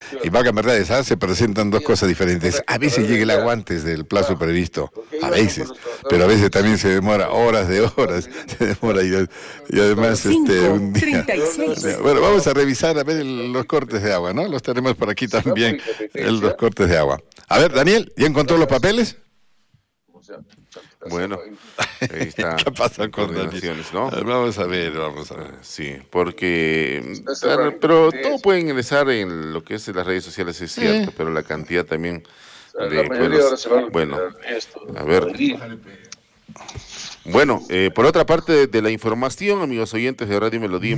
Y valga verdades, se presentan dos cosas diferentes. A veces llega el agua antes del plazo previsto, a veces, pero a veces también se demora horas de horas, se demora y además un día. Bueno, vamos a revisar a ver los cortes de agua, ¿no? Los tenemos por aquí también, los cortes de agua. A ver, Daniel, ¿ya encontró los papeles? Bueno, ahí está. ¿Qué pasa con Daniel? ¿No? Vamos a ver. Sí, porque pero todo puede ingresar en lo que es las redes sociales, es cierto, pero la cantidad también de pueblos. Bueno, a ver. Bueno, por otra parte de la información, amigos oyentes de Radio Melodía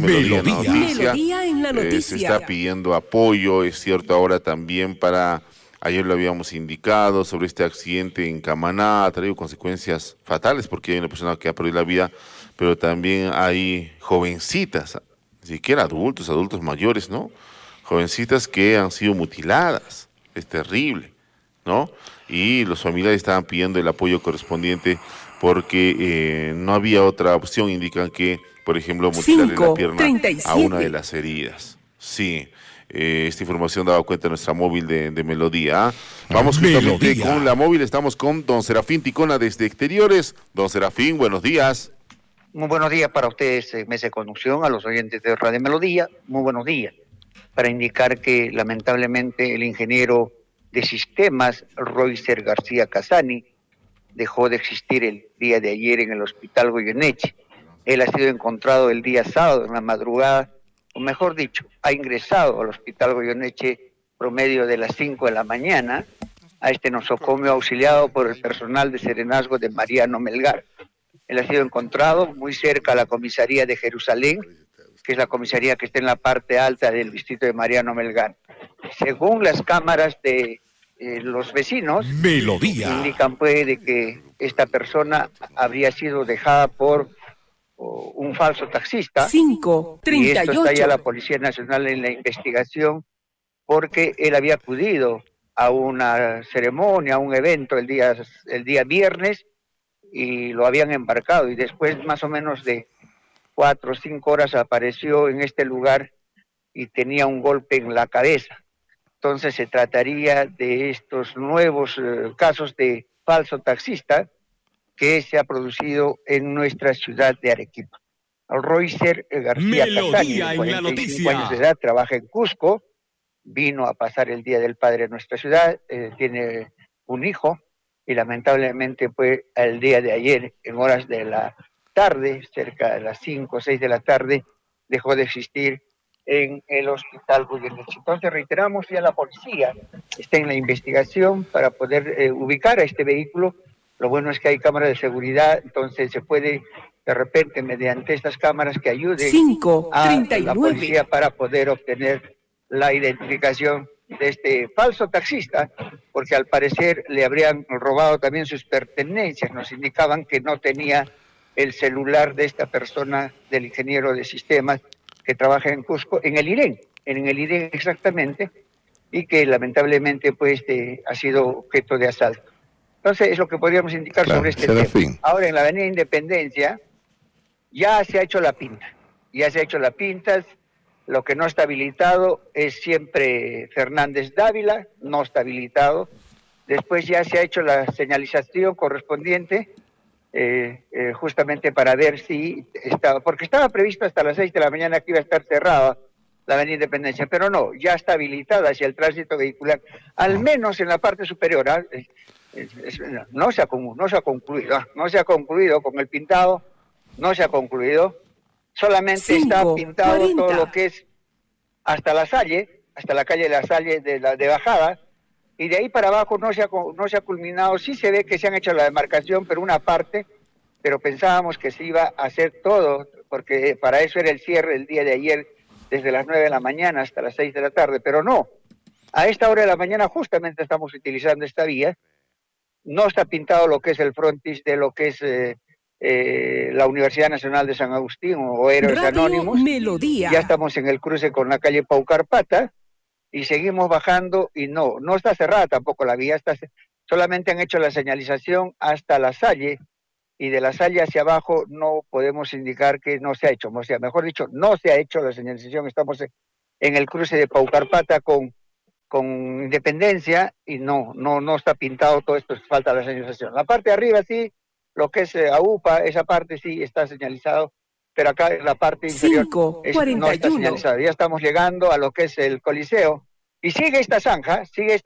en la noticia, se está pidiendo apoyo, es cierto, ahora también para... Ayer lo habíamos indicado sobre este accidente en Camaná, ha traído consecuencias fatales porque hay una persona que ha perdido la vida, pero también hay jovencitas, ni siquiera adultos mayores, ¿no? Jovencitas que han sido mutiladas, es terrible, ¿no? Y los familiares estaban pidiendo el apoyo correspondiente porque no había otra opción, indican que, por ejemplo, mutilarle la pierna a una de las heridas. Sí. Esta información daba cuenta de nuestra móvil de Melodía. Vamos justamente con la móvil, estamos con don Serafín Ticona desde Exteriores. Don Serafín, buenos días. Muy buenos días para ustedes, mesa de conducción, a los oyentes de Radio Melodía, muy buenos días. Para indicar que lamentablemente el ingeniero de sistemas, Roycer García Casani, dejó de existir el día de ayer en el Hospital Goyeneche. Él ha sido encontrado el día sábado en la madrugada, o mejor dicho, ha ingresado al Hospital Goyeneche promedio de las 5 de la mañana a este nosocomio auxiliado por el personal de serenazgo de Mariano Melgar. Él ha sido encontrado muy cerca a la comisaría de Jerusalén, que es la comisaría que está en la parte alta del distrito de Mariano Melgar. Según las cámaras de los vecinos, indican pues de que esta persona habría sido dejada por un falso taxista. 5:38. Y esto está ya la Policía Nacional en la investigación porque él había acudido a una ceremonia, a un evento el día viernes y lo habían embarcado y después más o menos de 4 o 5 horas apareció en este lugar y tenía un golpe en la cabeza. Entonces se trataría de estos nuevos casos de falso taxista que se ha producido en nuestra ciudad de Arequipa. Roycer García Casani, de 45 años de edad, trabaja en Cusco, vino a pasar el Día del Padre en nuestra ciudad, tiene un hijo y lamentablemente fue el día de ayer, en horas de la tarde, cerca de las 5 o 6 de la tarde, dejó de existir en el Hospital Goyeneche. Entonces reiteramos ya la policía está en la investigación para poder ubicar a este vehículo. Lo bueno es que hay cámaras de seguridad, entonces se puede de repente mediante estas cámaras que ayuden a la policía para poder obtener la identificación de este falso taxista, porque al parecer le habrían robado también sus pertenencias. Nos indicaban que no tenía el celular de esta persona, del ingeniero de sistemas que trabaja en Cusco, en el IREN exactamente, y que lamentablemente pues ha sido objeto de asalto. Entonces es lo que podríamos indicar sobre este tema. Ahora en la Avenida Independencia ya se ha hecho la pinta, lo que no está habilitado es siempre Fernández Dávila, no está habilitado. Después ya se ha hecho la señalización correspondiente, justamente para ver si estaba, porque estaba previsto hasta las 6 de la mañana que iba a estar cerrada la Avenida Independencia, pero no, ya está habilitada hacia el tránsito vehicular, al menos en la parte superior. No se ha concluido con el pintado, no se ha concluido, solamente está pintado todo lo que es hasta la Salle, hasta la calle de la Salle de bajada, y de ahí para abajo no se ha culminado. Sí se ve que se han hecho la demarcación, pero una parte, pero pensábamos que se iba a hacer todo, porque para eso era el cierre el día de ayer, desde las 9 de la mañana hasta las 6 de la tarde, pero no. A esta hora de la mañana justamente estamos utilizando esta vía. No está pintado lo que es el frontis de lo que es la Universidad Nacional de San Agustín o Héroes Anónimos. Ya estamos en el cruce con la calle Paucarpata y seguimos bajando y no está cerrada tampoco la vía, solamente han hecho la señalización hasta la Salle y de la Salle hacia abajo no podemos indicar que no se ha hecho, o sea, mejor dicho, no se ha hecho la señalización. Estamos en el cruce de Paucarpata con con Independencia, y no está pintado todo esto, falta la señalización. La parte de arriba sí, lo que es AUPA, esa parte sí está señalizado, pero acá en la parte inferior no está señalizado. Ya estamos llegando a lo que es el Coliseo, y sigue esta zanja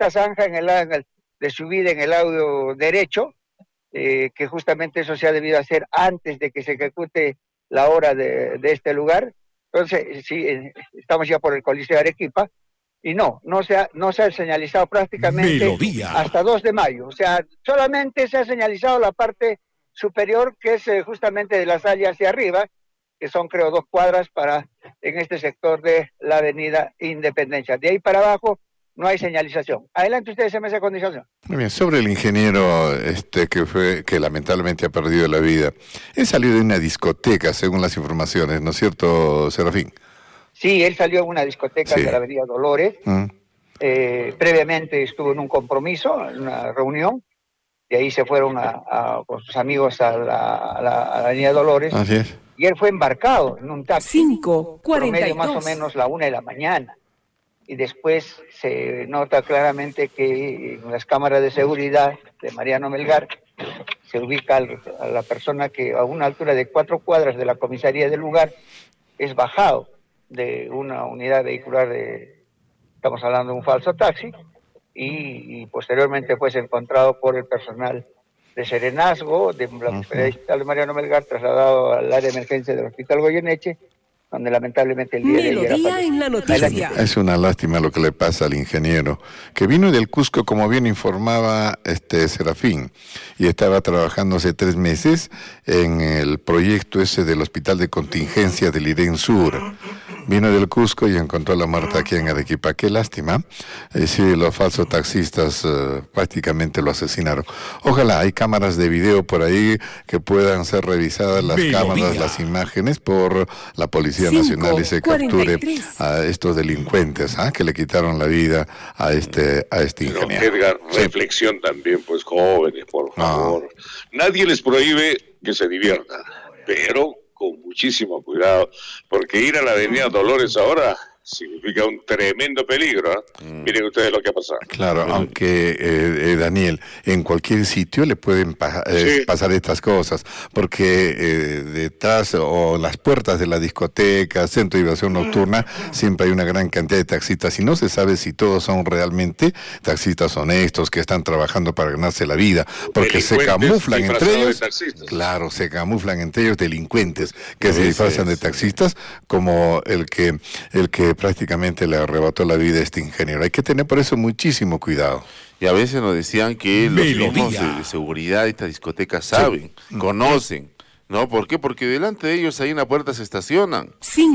de subida en el lado derecho, que justamente eso se ha debido hacer antes de que se ejecute la obra de este lugar. Entonces, sí, estamos ya por el Coliseo de Arequipa, y no se ha señalizado prácticamente hasta 2 de mayo. O sea, solamente se ha señalizado la parte superior, que es justamente de la Salle hacia arriba, que son, creo, 2 cuadras en este sector de la avenida Independencia. De ahí para abajo no hay señalización. Adelante ustedes, en esa condición. Muy bien, sobre el ingeniero que lamentablemente ha perdido la vida. Él salió de una discoteca, según las informaciones, ¿no es cierto, Serafín? Sí, él salió en una discoteca de la avenida Dolores. Previamente estuvo en un compromiso, en una reunión, y ahí se fueron con sus amigos a la avenida Dolores. Así es. Y él fue embarcado en un taxi, 5:42, promedio más o menos la 1 de la mañana. Y después se nota claramente que en las cámaras de seguridad de Mariano Melgar se ubica a la persona que a una altura de 4 cuadras de la comisaría del lugar es bajado de una unidad vehicular estamos hablando de un falso taxi, y posteriormente fue encontrado por el personal de Serenazgo, de la Municipalidad Distrital de Mariano Melgar, trasladado al área de emergencia del Hospital Goyeneche, donde lamentablemente el día de ayer Melodía en la noticia. Es una lástima lo que le pasa al ingeniero, que vino del Cusco, como bien informaba Serafín, y estaba trabajando hace 3 meses en el proyecto ese del Hospital de Contingencia del IDEN Sur. Vino del Cusco y encontró la muerte aquí en Arequipa. Qué lástima. Sí, los falsos taxistas prácticamente lo asesinaron. Ojalá hay cámaras de video por ahí que puedan ser revisadas las cámaras, las imágenes por la Policía Nacional, y se capture a estos delincuentes que le quitaron la vida a este ingeniero. Edgar, reflexión también, pues jóvenes, por favor. Nadie les prohíbe que se diviertan, pero con muchísimo cuidado, porque ir a la avenida Dolores ahora significa un tremendo peligro. Miren ustedes lo que ha pasado. Claro, aunque Daniel, en cualquier sitio le pueden pasar estas cosas, porque detrás o las puertas de la discoteca, centro de diversión nocturna, siempre hay una gran cantidad de taxistas, y no se sabe si todos son realmente taxistas honestos que están trabajando para ganarse la vida, porque se camuflan entre ellos. Claro, se camuflan entre ellos delincuentes que se disfrazan de taxistas, como el que prácticamente le arrebató la vida a este ingeniero. Hay que tener por eso muchísimo cuidado. Y a veces nos decían que los mismos de seguridad de esta discoteca saben, conocen, ¿no? ¿Por qué? Porque delante de ellos ahí en la puerta se estacionan.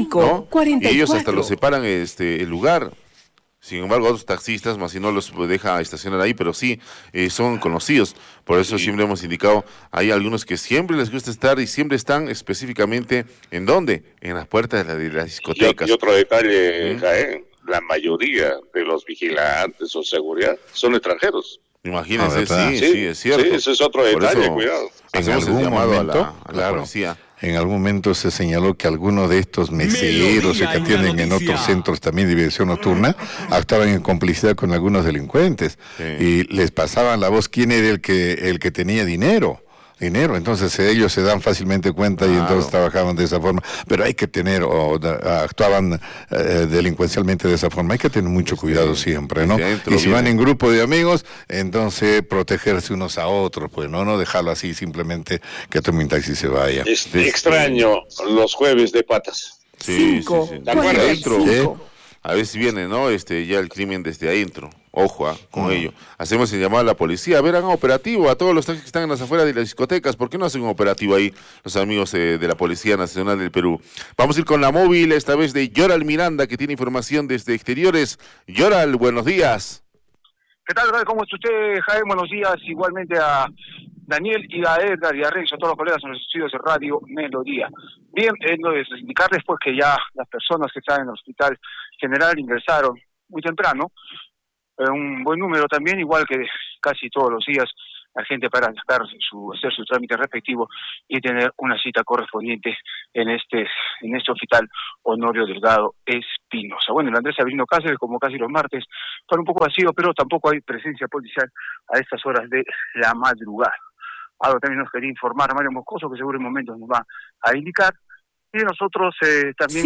5:44. Y ellos hasta los separan el lugar. Sin embargo, otros taxistas, más si no los deja estacionar ahí, pero sí, son conocidos. Por eso siempre hemos indicado, hay algunos que siempre les gusta estar y siempre están específicamente, ¿en dónde? En las puertas de las discotecas. Y otro detalle, Jaén, la mayoría de los vigilantes o seguridad son extranjeros. Imagínense, sí, es cierto. Sí, ese es otro detalle, cuidado. Hacemos el llamado a la policía. En algún momento se señaló que algunos de estos meseros que atienden en otros centros también de diversión nocturna actuaban en complicidad con algunos delincuentes, y les pasaban la voz quién era el que tenía dinero, entonces ellos se dan fácilmente cuenta, y entonces trabajaban de esa forma. Pero hay que tener, actuaban delincuencialmente de esa forma, hay que tener mucho cuidado siempre, ¿no? Y si van en grupo de amigos, entonces protegerse unos a otros, pues no dejarlo así simplemente que tome un taxi y se vaya. Es extraño los jueves de patas. Sí. ¿Te acuerdas? A veces viene, ¿no? Ya el crimen desde adentro. Ojo, con ello. Hacemos el llamado a la policía. A ver, hagan operativo a todos los taxis que están en las afueras de las discotecas. ¿Por qué no hacen un operativo ahí los amigos de la Policía Nacional del Perú? Vamos a ir con la móvil, esta vez de Yoral Miranda, que tiene información desde exteriores. Yoral, buenos días. ¿Qué tal, ¿cómo está usted, Jaime? Buenos días. Igualmente a Daniel y a Edgar y a Renzo, a todos los colegas en los estudios de Radio Melodía. Bien, indicarles pues que ya las personas que están en el Hospital General ingresaron muy temprano, un buen número también, igual que casi todos los días la gente para hacer su trámite respectivo y tener una cita correspondiente en este hospital Honorio Delgado Espinosa. Bueno, el Andrés Avelino Cáceres, como casi los martes, para un poco vacío, pero tampoco hay presencia policial a estas horas de la madrugada. Algo también nos quería informar Mario Moscoso, que seguro en momentos nos va a indicar. Y nosotros también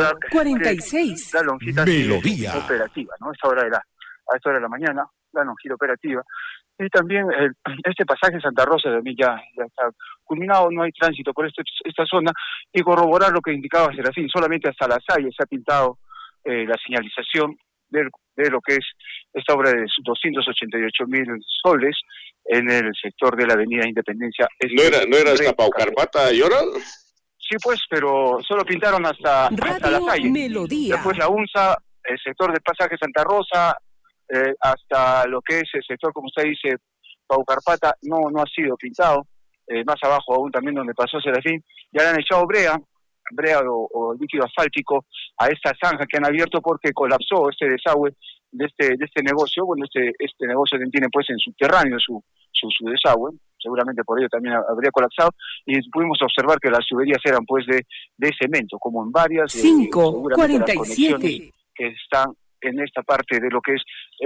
5:46 la lonjita Melodía operativa, ¿no? A esta hora de la mañana, la lonjita operativa. Y también este pasaje Santa Rosa también ya está culminado, no hay tránsito por esta zona, y corroborar lo que indicaba Serafín, solamente hasta La Salle se ha pintado la señalización de lo que es esta obra de 288.000 soles en el sector de la Avenida Independencia. ¿No era hasta Paucarpata y ahora? Sí, pues, pero solo pintaron hasta La Salle. Melodía. Después la UNSA, el sector del pasaje Santa Rosa, hasta lo que es el sector, como usted dice, Paucarpata, no ha sido pintado. Más abajo aún también donde pasó Serafín, ya le han echado brea o líquido asfáltico a esta zanja que han abierto porque colapsó este desagüe de este negocio. Bueno, este negocio tiene pues en subterráneo su desagüe, seguramente por ello también habría colapsado, y pudimos observar que las tuberías eran pues de cemento, como en varias 5:47 que están en esta parte de lo que es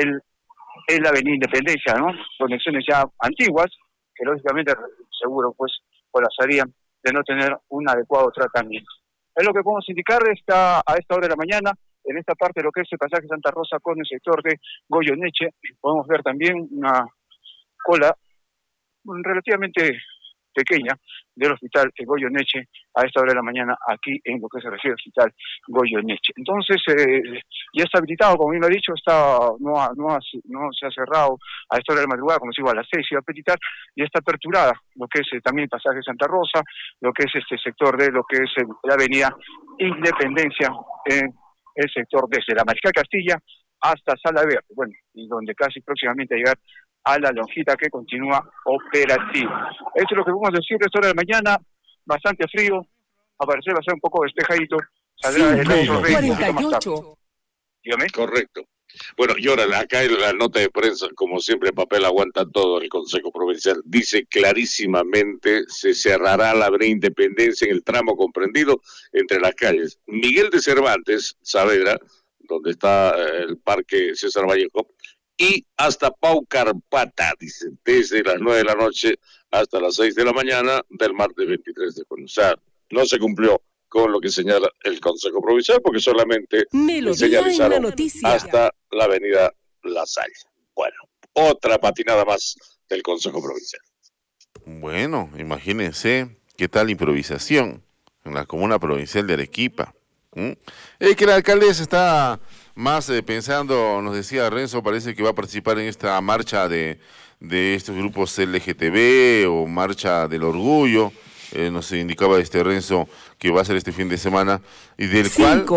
la Avenida Independencia, ¿no? Conexiones ya antiguas, que lógicamente seguro pues colapsarían de no tener un adecuado tratamiento. Es lo que podemos indicar a esta hora de la mañana, en esta parte de lo que es el pasaje Santa Rosa con el sector de Goyeneche. Podemos ver también una cola relativamente pequeña del hospital Goyeneche a esta hora de la mañana aquí en lo que se refiere al hospital Goyeneche. Entonces, ya está habilitado, como bien lo ha dicho, no se ha cerrado a esta hora de la madrugada, como se iba a las 6, se iba a habilitar, y está aperturada lo que es también el pasaje Santa Rosa, lo que es este sector de lo que es la Avenida Independencia, en el sector desde la Mariscal Castilla hasta Sala Verde, bueno, y donde casi próximamente a llegar a la lonjita que continúa operativa. Esto es lo que vamos a decir a esta hora de la mañana, bastante frío, a parecer va a ser un poco despejadito, saldrá el otro rey un poquito más tarde. Dígame. Correcto. Bueno, y ahora acá en la nota de prensa, como siempre, papel aguanta todo. El Consejo Provincial dice clarísimamente: se cerrará la Avenida Independencia en el tramo comprendido entre las calles Miguel de Cervantes, Saavedra, donde está el Parque César Vallejo, y hasta Paucarpata, dice, desde las 9 de la noche hasta las 6 de la mañana del martes 23 de junio. O sea, no se cumplió con lo que señala el Consejo Provincial, porque solamente señalizaron hasta la avenida La Salle. Bueno, otra patinada más del Consejo Provincial. Bueno, imagínense qué tal improvisación en la comuna provincial de Arequipa. Que la alcaldesa está más pensando, nos decía Renzo, parece que va a participar en esta marcha de estos grupos LGTB o marcha del orgullo. Nos indicaba Renzo que va a ser este fin de semana, y del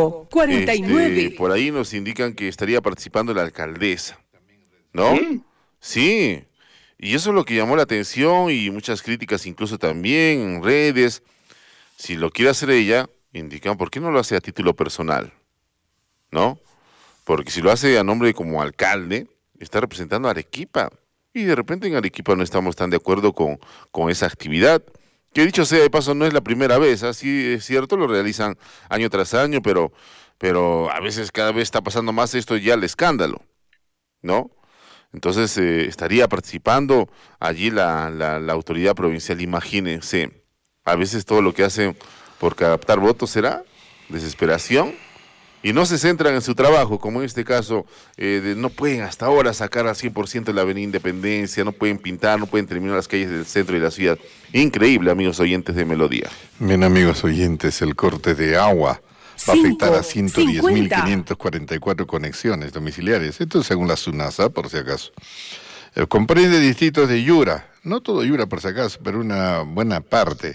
5:49 por ahí nos indican que estaría participando la alcaldesa, ¿no? Sí, y eso es lo que llamó la atención, y muchas críticas incluso también en redes. Si lo quiere hacer ella, indican, ¿por qué no lo hace a título personal? ¿No? Porque si lo hace a nombre como alcalde, está representando a Arequipa, y de repente en Arequipa no estamos tan de acuerdo con esa actividad. Que dicho sea de paso, no es la primera vez, así es cierto, lo realizan año tras año, pero a veces cada vez está pasando más esto ya el escándalo, ¿no? Entonces estaría participando allí la autoridad provincial. Imagínense, a veces todo lo que hacen por captar votos será desesperación, y no se centran en su trabajo, como en este caso, no pueden hasta ahora sacar al 100% la Avenida Independencia, no pueden pintar, no pueden terminar las calles del centro de la ciudad. Increíble, amigos oyentes de Melodía. Bien, amigos oyentes, el corte de agua va a afectar a 110.544 conexiones domiciliarias. Esto según la SUNASA, por si acaso. Comprende distritos de Yura, no todo Yura por si acaso, pero una buena parte.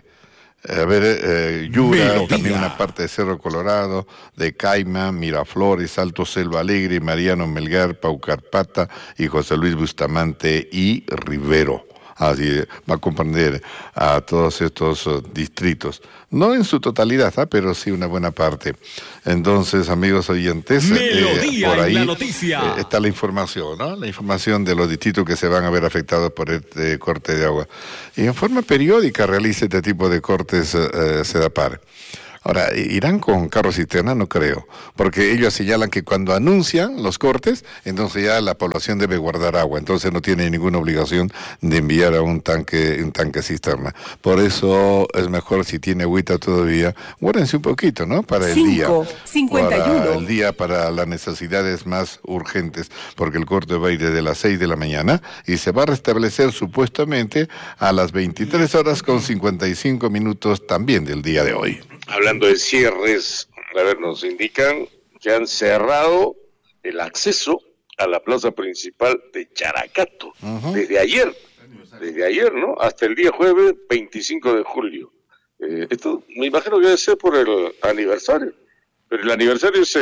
Yura, Melodía. También una parte de Cerro Colorado, de Caima, Miraflores, Alto Selva Alegre, Mariano Melgar, Paucarpata y José Luis Bustamante y Rivero. Así va a comprender a todos estos distritos. No en su totalidad, pero sí una buena parte. Entonces, amigos oyentes, por ahí está la información, ¿no? La información de los distritos que se van a ver afectados por este corte de agua. Y en forma periódica realiza este tipo de cortes Sedapar. Ahora, ¿irán con carro cisterna? No creo, porque ellos señalan que cuando anuncian los cortes, entonces ya la población debe guardar agua, entonces no tiene ninguna obligación de enviar a un tanque cisterna. Por eso es mejor, si tiene agüita todavía, guárdense un poquito, ¿no? Para el día. 51. Para el día, para las necesidades más urgentes, porque el corte va a ir desde las 6 de la mañana y se va a restablecer supuestamente a las 23 horas con 55 minutos también del día de hoy. Hablando de cierres, a ver, nos indican que han cerrado el acceso a la plaza principal de Characato, desde ayer, ¿no? Hasta el día jueves 25 de julio. Esto me imagino que debe ser por el aniversario, pero el aniversario es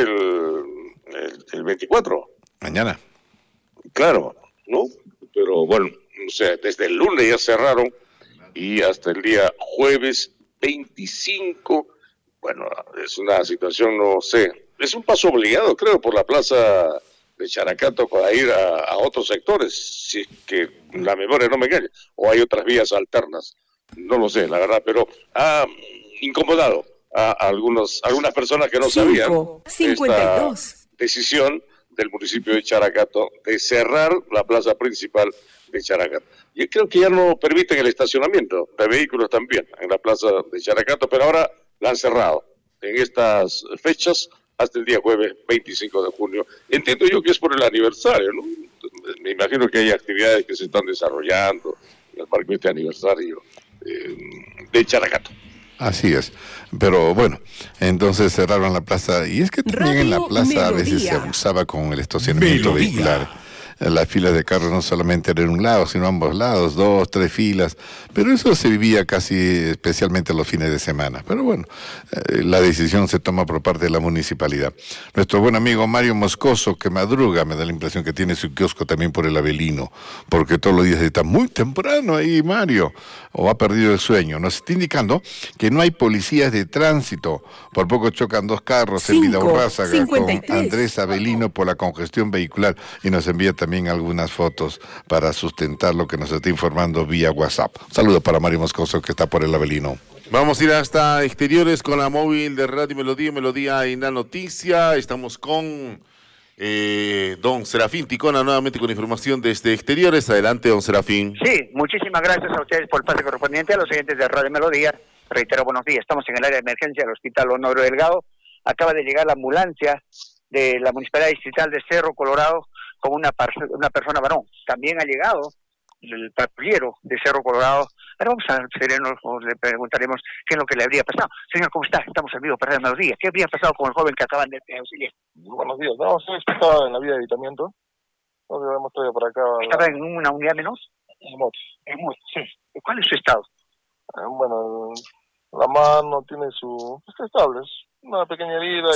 el 24. Mañana. Claro, ¿no? Pero bueno, o sea, desde el lunes ya cerraron y hasta el día jueves 25. Bueno, es una situación, no sé, es un paso obligado, creo, por la plaza de Characato para ir a otros sectores, si es que la memoria no me engaña, o hay otras vías alternas, no lo sé, la verdad, pero ha incomodado a algunas personas que no sabían 52. Esta decisión del municipio de Characato de cerrar la plaza principal de Characato. Yo creo que ya no permiten el estacionamiento de vehículos también en la plaza de Characato, pero ahora la han cerrado en estas fechas hasta el día jueves 25 de junio. Entiendo yo que es por el aniversario, ¿no? Me imagino que hay actividades que se están desarrollando en el marco de este aniversario de Characato. Así es, pero bueno, entonces cerraron la plaza, y es que también en la plaza a veces se abusaba con el estacionamiento vehicular. Las filas de carros no solamente eran un lado, sino ambos lados, 2, 3 filas, pero eso se vivía casi especialmente los fines de semana. Pero bueno, la decisión se toma por parte de la municipalidad. Nuestro buen amigo Mario Moscoso, que madruga, me da la impresión que tiene su kiosco también por el Avelino, porque todos los días está muy temprano ahí, Mario, o ha perdido el sueño. Nos está indicando que no hay policías de tránsito, por poco chocan 2 carros en Vidaurrázaga con Andrés Avelino por la congestión vehicular, y nos envía también algunas fotos para sustentar lo que nos está informando vía WhatsApp. Saludos para Mario Moscoso, que está por el Avelino. Vamos a ir hasta exteriores con la móvil de Radio Melodía en la noticia. Estamos con don Serafín Ticona nuevamente con información desde exteriores. Adelante, don Serafín. Sí, muchísimas gracias a ustedes por el pase correspondiente. A los oyentes de Radio Melodía, reitero, buenos días. Estamos en el área de emergencia del Hospital Honorio Delgado. Acaba de llegar la ambulancia de la Municipalidad Distrital de Cerro Colorado con una persona varón. También ha llegado el patrullero de Cerro Colorado. Ahora vamos a sereno, le preguntaremos qué es lo que le habría pasado. Señor, ¿cómo está? Estamos en vivo para Radio Melodía. ¿Qué habría pasado con el joven que acaban de auxiliar? Buenos días. No, sí, estaba en la vía de evitamiento. No, que hemos traído por acá. ¿Estaba en una unidad menos? En moto. En moto, sí. ¿Cuál es su estado? Bueno, la mano tiene su... Está estable, es una pequeña herida.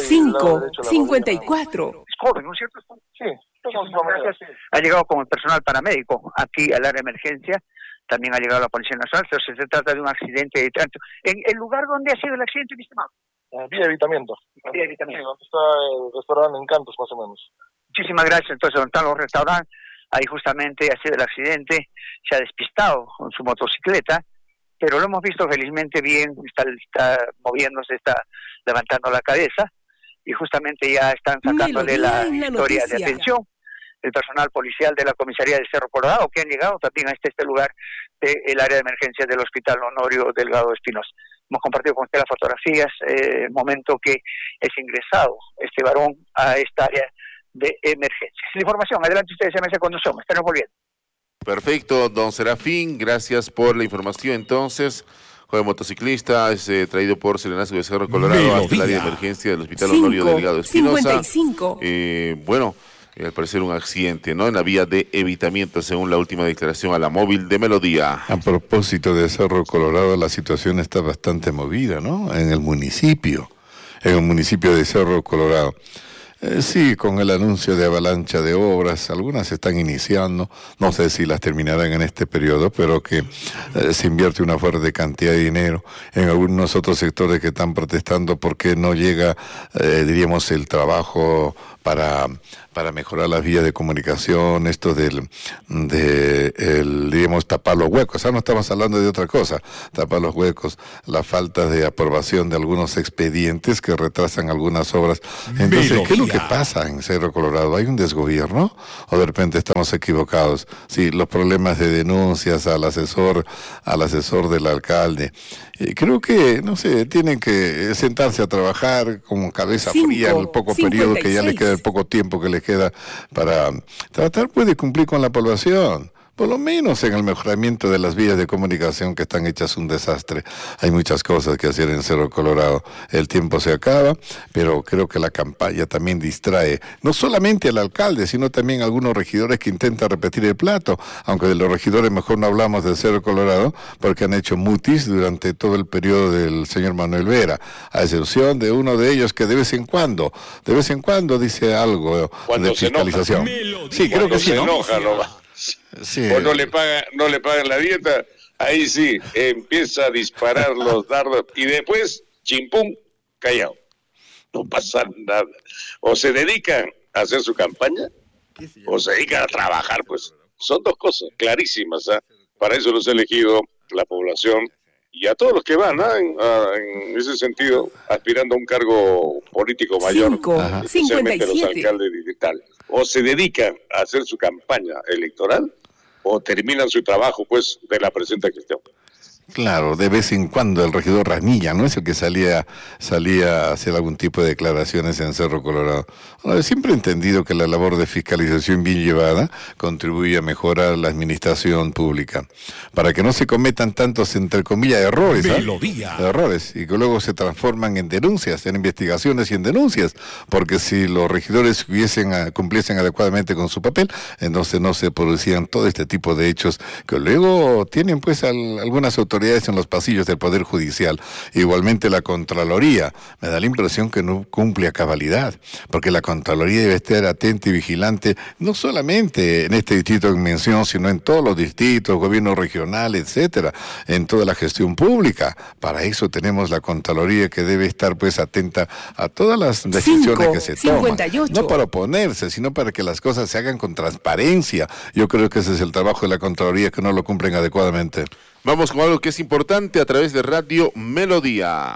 5:54. Es joven, ¿no es cierto? Sí. Ha llegado con el personal paramédico aquí al área de emergencia. También ha llegado la Policía Nacional. Entonces se trata de un accidente de tránsito. ¿En el lugar donde ha sido el accidente, mi estimado? Vía de evitamiento. Vía de evitamiento. Sí, donde está el restaurante Encantos, más o menos. Muchísimas gracias. Entonces, donde están los restaurantes, ahí justamente ha sido el accidente. Se ha despistado con su motocicleta, pero lo hemos visto felizmente bien. Está moviéndose, está levantando la cabeza, y justamente ya están sacándole la historia de atención. El personal policial de la comisaría de Cerro Colorado, que han llegado también a este lugar del área de emergencia del Hospital Honorio Delgado Espinosa. Hemos compartido con usted las fotografías, el momento que es ingresado este varón a esta área de emergencia. La información, adelante ustedes, SMS Conducción, estamos volviendo. Perfecto, don Serafín, gracias por la información. Entonces, joven motociclista es traído por Serenazgo de Cerro Colorado hasta el área de emergencia del Hospital Honorio Delgado Espinosa. 55. Bueno, al parecer un accidente, ¿no? En la vía de evitamiento, según la última declaración a la móvil de Melodía. A propósito de Cerro Colorado, la situación está bastante movida, ¿no? En el municipio de Cerro Colorado. Sí, con el anuncio de avalancha de obras, algunas se están iniciando, no sé si las terminarán en este periodo, pero que se invierte una fuerte cantidad de dinero en algunos otros sectores que están protestando porque no llega, diríamos, el trabajo para mejorar las vías de comunicación, esto diríamos, tapar los huecos. No estamos hablando de otra cosa, tapar los huecos, la falta de aprobación de algunos expedientes que retrasan algunas obras. Entonces, ¿qué es lo que pasa en Cerro Colorado? ¿Hay un desgobierno o de repente estamos equivocados? Sí, los problemas de denuncias al asesor del alcalde. Creo que, no sé, tienen que sentarse a trabajar con cabeza fría en el poco periodo que ya les queda, el poco tiempo que les queda para tratar pues de cumplir con la población. Por lo menos en el mejoramiento de las vías de comunicación que están hechas un desastre. Hay muchas cosas que hacer en Cerro Colorado. El tiempo se acaba, pero creo que la campaña también distrae, no solamente al alcalde, sino también a algunos regidores que intentan repetir el plato, aunque de los regidores mejor no hablamos del Cerro Colorado, porque han hecho mutis durante todo el periodo del señor Manuel Vera, a excepción de uno de ellos que de vez en cuando dice algo de fiscalización. Sí, creo que sí, ¿no? Sí. O no le pagan la dieta, ahí sí, empieza a disparar los dardos y después, chimpum, callado. No pasa nada. O se dedican a hacer su campaña, o se dedican a trabajar, pues. Son dos cosas clarísimas, ¿eh? Para eso los ha elegido la población y a todos los que van, en ese sentido, aspirando a un cargo político mayor, especialmente los alcaldes digitales. O se dedican a hacer su campaña electoral, o terminan su trabajo, pues, de la presente gestión. Claro, de vez en cuando el regidor Ranilla, ¿no? Es el que salía a hacer algún tipo de declaraciones en Cerro Colorado. Bueno, siempre he entendido que la labor de fiscalización bien llevada contribuye a mejorar la administración pública, para que no se cometan tantos, entre comillas, errores, errores, y que luego se transforman en denuncias, en investigaciones y en denuncias, porque si los regidores cumpliesen adecuadamente con su papel, entonces no se producían todo este tipo de hechos que luego tienen, pues, algunas autoridades en los pasillos del Poder Judicial. Igualmente la Contraloría, me da la impresión que no cumple a cabalidad, porque la Contraloría debe estar atenta y vigilante, no solamente en este distrito en mención, sino en todos los distritos, gobierno regional, etcétera, en toda la gestión pública. Para eso tenemos la Contraloría que debe estar pues atenta a todas las decisiones que se toman, no para oponerse, sino para que las cosas se hagan con transparencia. Yo creo que ese es el trabajo de la Contraloría, que no lo cumplen adecuadamente. Vamos con algo que es importante a través de Radio Melodía.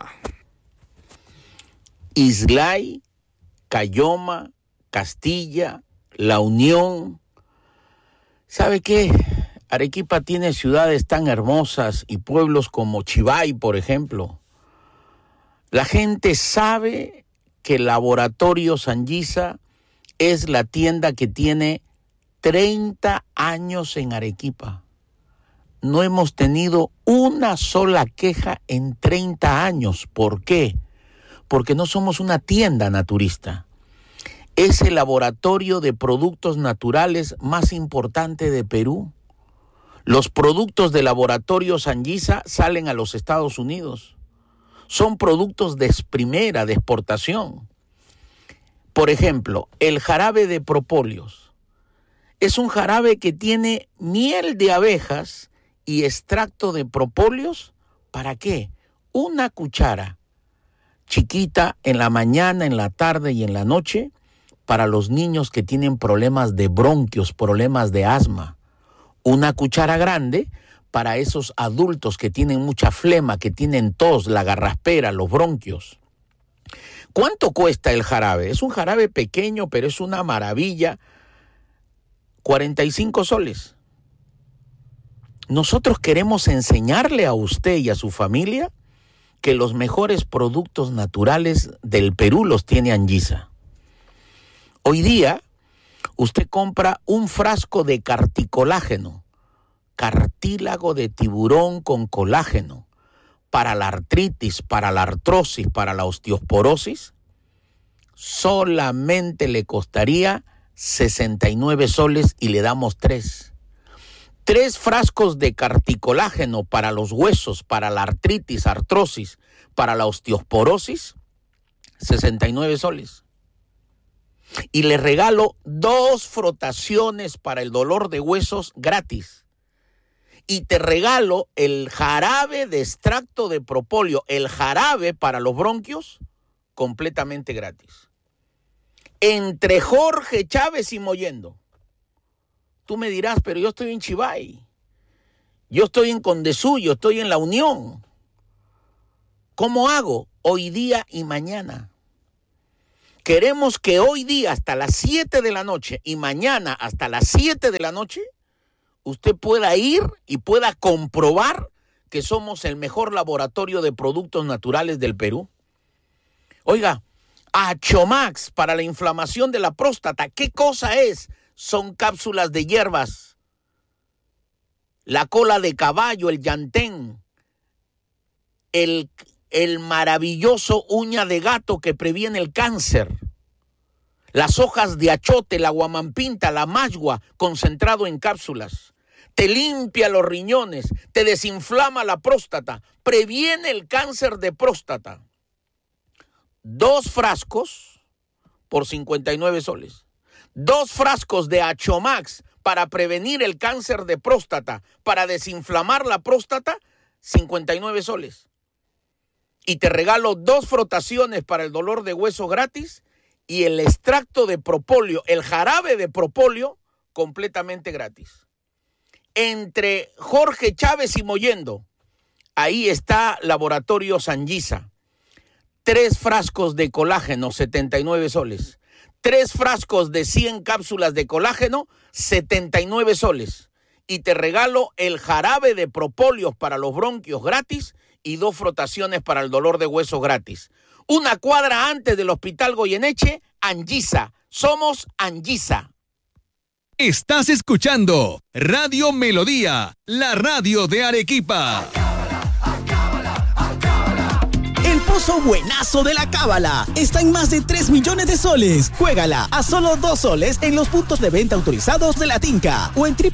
Islay, Cayoma, Castilla, La Unión. ¿Sabe qué? Arequipa tiene ciudades tan hermosas y pueblos como Chivay, por ejemplo. La gente sabe que Laboratorios Anguisa es la tienda que tiene 30 años en Arequipa. No hemos tenido una sola queja en 30 años. ¿Por qué? Porque no somos una tienda naturista. Es el laboratorio de productos naturales más importante de Perú. Los productos de Laboratorios Anguisa salen a los Estados Unidos. Son productos de primera, de exportación. Por ejemplo, el jarabe de propóleos. Es un jarabe que tiene miel de abejas y extracto de propóleos. ¿Para qué? Una cuchara chiquita en la mañana, en la tarde y en la noche para los niños que tienen problemas de bronquios, problemas de asma. Una cuchara grande para esos adultos que tienen mucha flema, que tienen tos, la garraspera, los bronquios. ¿Cuánto cuesta el jarabe? Es un jarabe pequeño, pero es una maravilla. 45 soles. Nosotros queremos enseñarle a usted y a su familia que los mejores productos naturales del Perú los tiene Anguisa. Hoy día, usted compra un frasco de carticolágeno, cartílago de tiburón con colágeno, para la artritis, para la artrosis, para la osteoporosis, solamente le costaría 69 soles y le damos 3. 3 frascos de carticolágeno para los huesos, para la artritis, artrosis, para la osteoporosis, 69 soles. Y le regalo 2 frotaciones para el dolor de huesos gratis. Y te regalo el jarabe de extracto de propóleo, el jarabe para los bronquios, completamente gratis. Entre Jorge Chávez y Mollendo. Tú me dirás, pero yo estoy en Chivay, yo estoy en Condesuyo, estoy en La Unión. ¿Cómo hago? Hoy día y mañana. Queremos que hoy día hasta las 7 de la noche y mañana hasta las 7 de la noche usted pueda ir y pueda comprobar que somos el mejor laboratorio de productos naturales del Perú. Oiga, Achomax para la inflamación de la próstata, ¿qué cosa es? Son cápsulas de hierbas, la cola de caballo, el llantén, el maravilloso uña de gato que previene el cáncer, las hojas de achote, la guamampinta, la mashua, concentrado en cápsulas. Te limpia los riñones, te desinflama la próstata, previene el cáncer de próstata. 2 frascos por 59 soles. 2 frascos de Achomax para prevenir el cáncer de próstata, para desinflamar la próstata, 59 soles. Y te regalo 2 frotaciones para el dolor de hueso gratis y el extracto de propóleo, el jarabe de propóleo, completamente gratis. Entre Jorge Chávez y Mollendo, ahí está Laboratorio Sangiza. 3 frascos de colágeno, 79 soles. 3 frascos de 100 cápsulas de colágeno, 79 soles. Y te regalo el jarabe de propóleo para los bronquios gratis y 2 frotaciones para el dolor de hueso gratis. 1 cuadra antes del Hospital Goyeneche, Angiza. Somos Angiza. Estás escuchando Radio Melodía, la radio de Arequipa. El pozo buenazo de la Cábala está en más de 3 millones de soles. Juégala a solo 2 soles en los puntos de venta autorizados de la Tinca o en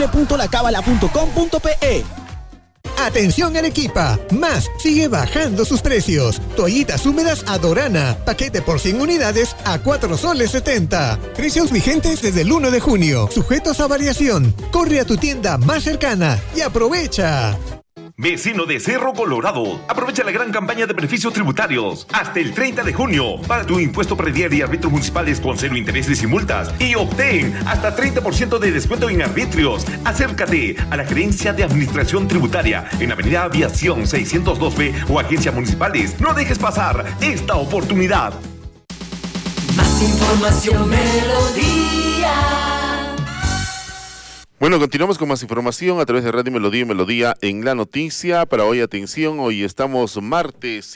www.lacabala.com.pe. Atención Arequipa, Más sigue bajando sus precios. Toallitas húmedas Adorana, paquete por 100 unidades a 4 soles 70. Precios vigentes desde el 1 de junio, sujetos a variación. Corre a tu tienda más cercana y aprovecha. Vecino de Cerro Colorado, aprovecha la gran campaña de beneficios tributarios hasta el 30 de junio. Paga tu impuesto predial y arbitrios municipales con 0 intereses y multas y obtén hasta 30% de descuento en arbitrios. Acércate a la Gerencia de Administración Tributaria en Avenida Aviación 602B o agencias municipales. No dejes pasar esta oportunidad. Más información, Melodía. Bueno, continuamos con más información a través de Radio Melodía y Melodía en la noticia. Para hoy, atención, hoy estamos martes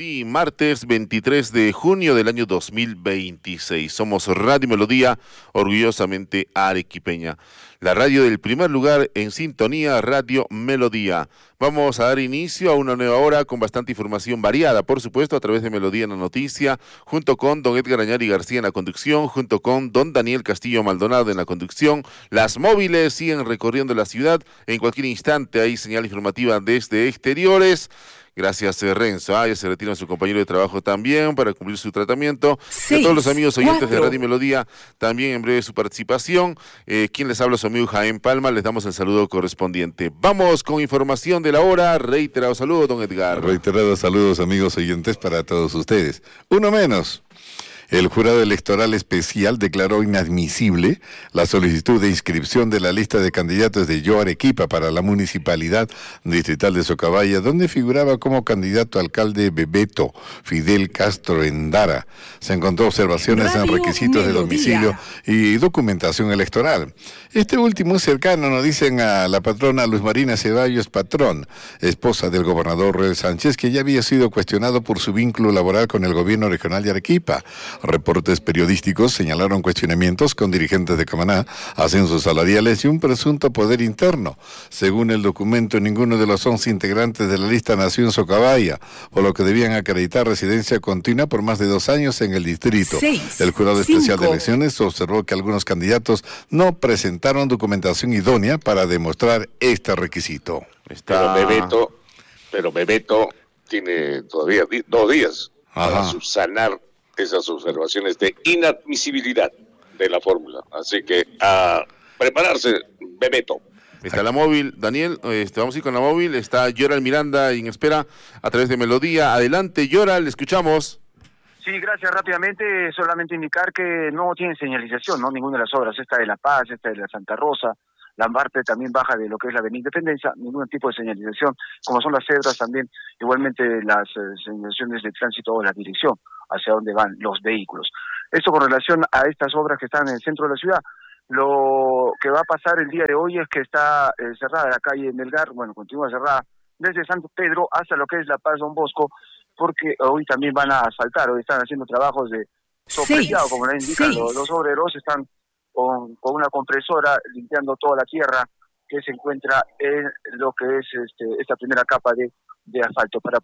23 de junio del año 2026. Somos Radio Melodía, orgullosamente arequipeña. La radio del primer lugar en sintonía, Radio Melodía. Vamos a dar inicio a una nueva hora con bastante información variada, por supuesto, a través de Melodía en la noticia, junto con don Edgar Añari García en la conducción, junto con don Daniel Castillo Maldonado en la conducción. Las móviles siguen recorriendo la ciudad. En cualquier instante hay señal informativa desde exteriores. Gracias, Renzo. Ya se retira su compañero de trabajo también para cumplir su tratamiento. Y a todos los amigos oyentes de Radio Melodía, también en breve su participación. Quien les habla, su amigo Jaén Palma, les damos el saludo correspondiente. Vamos con información de la hora. Reiterado saludo, don Edgar. Reiterados saludos, amigos oyentes, para todos ustedes. Uno menos. El jurado electoral especial declaró inadmisible la solicitud de inscripción de la lista de candidatos de Yo Arequipa para la municipalidad distrital de Socabaya, donde figuraba como candidato alcalde Bebeto Fidel Castro Endara. Se encontró observaciones en requisitos de domicilio y documentación electoral. Este último es cercano, nos dicen, a la patrona Luz Marina Ceballos Patrón, esposa del gobernador Roel Sánchez, que ya había sido cuestionado por su vínculo laboral con el gobierno regional de Arequipa. Reportes periodísticos señalaron cuestionamientos con dirigentes de Camaná, ascensos salariales y un presunto poder interno. Según el documento, ninguno de los 11 integrantes de la lista nació en Socabaya, por lo que debían acreditar residencia continua por más de 2 años en el distrito. El jurado especial de elecciones observó que algunos candidatos no presentaron documentación idónea para demostrar este requisito. Pero Bebeto tiene todavía 2 días para subsanar esas observaciones de inadmisibilidad. de la fórmula. Así que a prepararse, Bebeto. Está la móvil, Daniel, vamos a ir con la móvil, está Yoral Miranda en espera a través de Melodía. Adelante, Yoral, escuchamos. Sí, gracias. Rápidamente, solamente indicar que no tienen señalización, ¿no? Ninguna de las obras, esta de La Paz, esta de la Santa Rosa, la parte también baja de lo que es la Avenida Independencia, ningún tipo de señalización, como son las cebras también, igualmente las señalizaciones de tránsito o la dirección hacia donde van los vehículos. Esto con relación a estas obras que están en el centro de la ciudad. Lo que va a pasar el día de hoy es que está cerrada la calle Melgar, bueno, continúa cerrada desde Santo Pedro hasta lo que es La Paz Don Bosco, porque hoy también van a asfaltar, hoy están haciendo trabajos de sofreciado, como le indican los obreros, están con una compresora limpiando toda la tierra que se encuentra en lo que es esta primera capa de asfalto para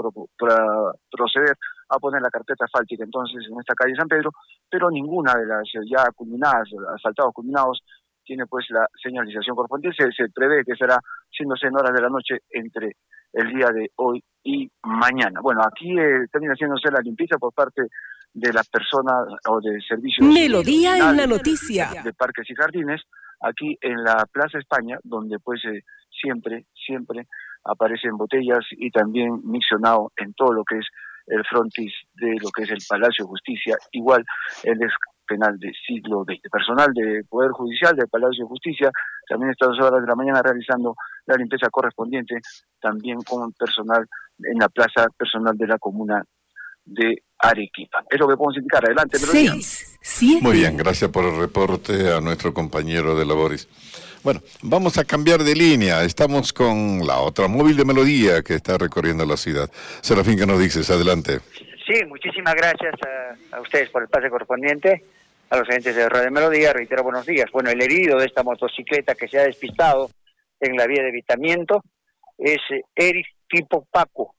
proceder a poner la carpeta asfáltica entonces en esta calle San Pedro, pero ninguna de las ya culminadas, asfaltados culminados, tiene pues la señalización correspondiente. Se prevé que será haciéndose en horas de la noche entre el día de hoy y mañana. Bueno, aquí termina haciéndose la limpieza por parte de las personas o de servicios Melodía en la noticia de Parques y Jardines, aquí en la Plaza España, donde pues siempre aparecen botellas y también miccionado en todo lo que es el frontis de lo que es el Palacio de Justicia, igual el ex penal de siglo XX. Personal de Poder Judicial del Palacio de Justicia también está a 2 horas de la mañana realizando la limpieza correspondiente, también con personal en la plaza personal de la comuna de Arequipa. Es lo que podemos indicar. Adelante, Melodía. Muy bien, gracias por el reporte a nuestro compañero de labores. Bueno, vamos a cambiar de línea. Estamos con la otra móvil de Melodía que está recorriendo la ciudad. Serafín, ¿qué nos dices? Adelante. Sí, muchísimas gracias a ustedes por el pase correspondiente, a los agentes de Radio Melodía. Reitero, buenos días. Bueno, el herido de esta motocicleta que se ha despistado en la vía de evitamiento es Eric Tipo Paco,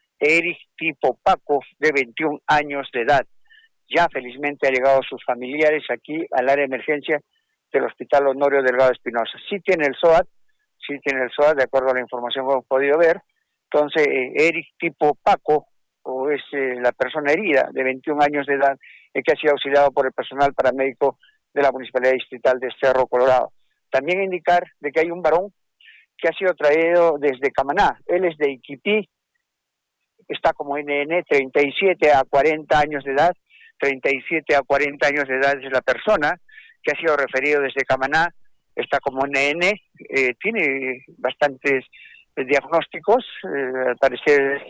de 21 años de edad. Ya felizmente ha llegado sus familiares aquí al área de emergencia del Hospital Honorio Delgado Espinosa. Sí tiene el SOAT, de acuerdo a la información que hemos podido ver. Entonces, Eric Tipo Paco, o es la persona herida de 21 años de edad, que ha sido auxiliado por el personal paramédico de la Municipalidad Distrital de Cerro Colorado. También indicar de que hay un varón que ha sido traído desde Camaná. Él es de Iquipí, está como NN, 37 a 40 años de edad. 37 a 40 años de edad es la persona que ha sido referido desde Camaná, está como NN, tiene bastantes diagnósticos, al parecer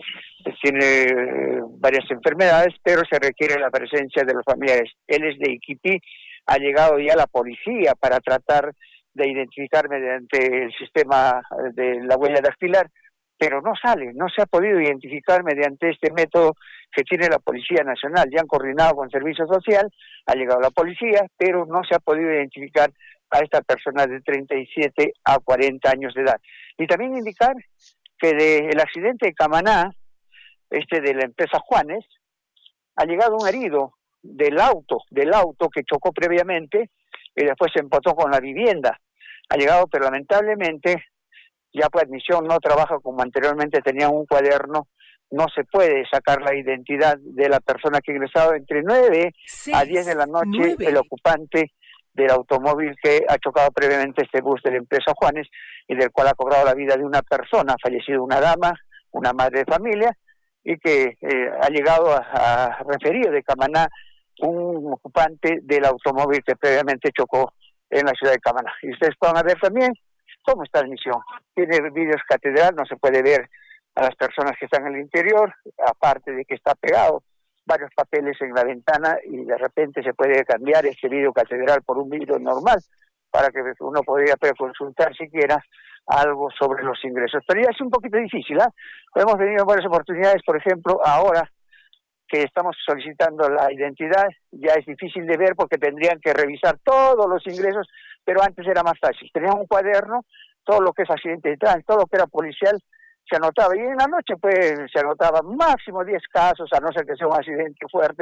tiene varias enfermedades, pero se requiere la presencia de los familiares. Él es de Iquipí, ha llegado ya la policía para tratar de identificar mediante el sistema de la huella dactilar, pero no se ha podido identificar mediante este método que tiene la Policía Nacional. Ya han coordinado con Servicio Social, ha llegado la policía, pero no se ha podido identificar a esta persona de 37 a 40 años de edad. Y también indicar que del accidente de Camaná, de la empresa Juanes, ha llegado un herido del auto que chocó previamente y después se empató con la vivienda. Ha llegado, pero lamentablemente ya por admisión no trabaja como anteriormente, tenía un cuaderno, no se puede sacar la identidad de la persona que ha ingresado entre 9 a 10 de la noche, el ocupante del automóvil que ha chocado previamente este bus de la empresa Juanes y del cual ha cobrado la vida de una persona, ha fallecido una dama, una madre de familia, y que ha llegado a referir de Camaná un ocupante del automóvil que previamente chocó en la ciudad de Camaná. Y ustedes pueden ver también cómo está la emisión. Tiene vídeos catedral, no se puede ver a las personas que están en el interior, aparte de que está pegado varios papeles en la ventana y de repente se puede cambiar este vídeo catedral por un vídeo normal para que uno podría consultar siquiera algo sobre los ingresos. Pero ya es un poquito difícil, Hemos tenido varias oportunidades, por ejemplo, ahora que estamos solicitando la identidad, ya es difícil de ver porque tendrían que revisar todos los ingresos, pero antes era más fácil. Tenían un cuaderno, todo lo que es accidente de tránsito, todo lo que era policial, se anotaba. Y en la noche, pues, se anotaba máximo 10 casos, a no ser que sea un accidente fuerte,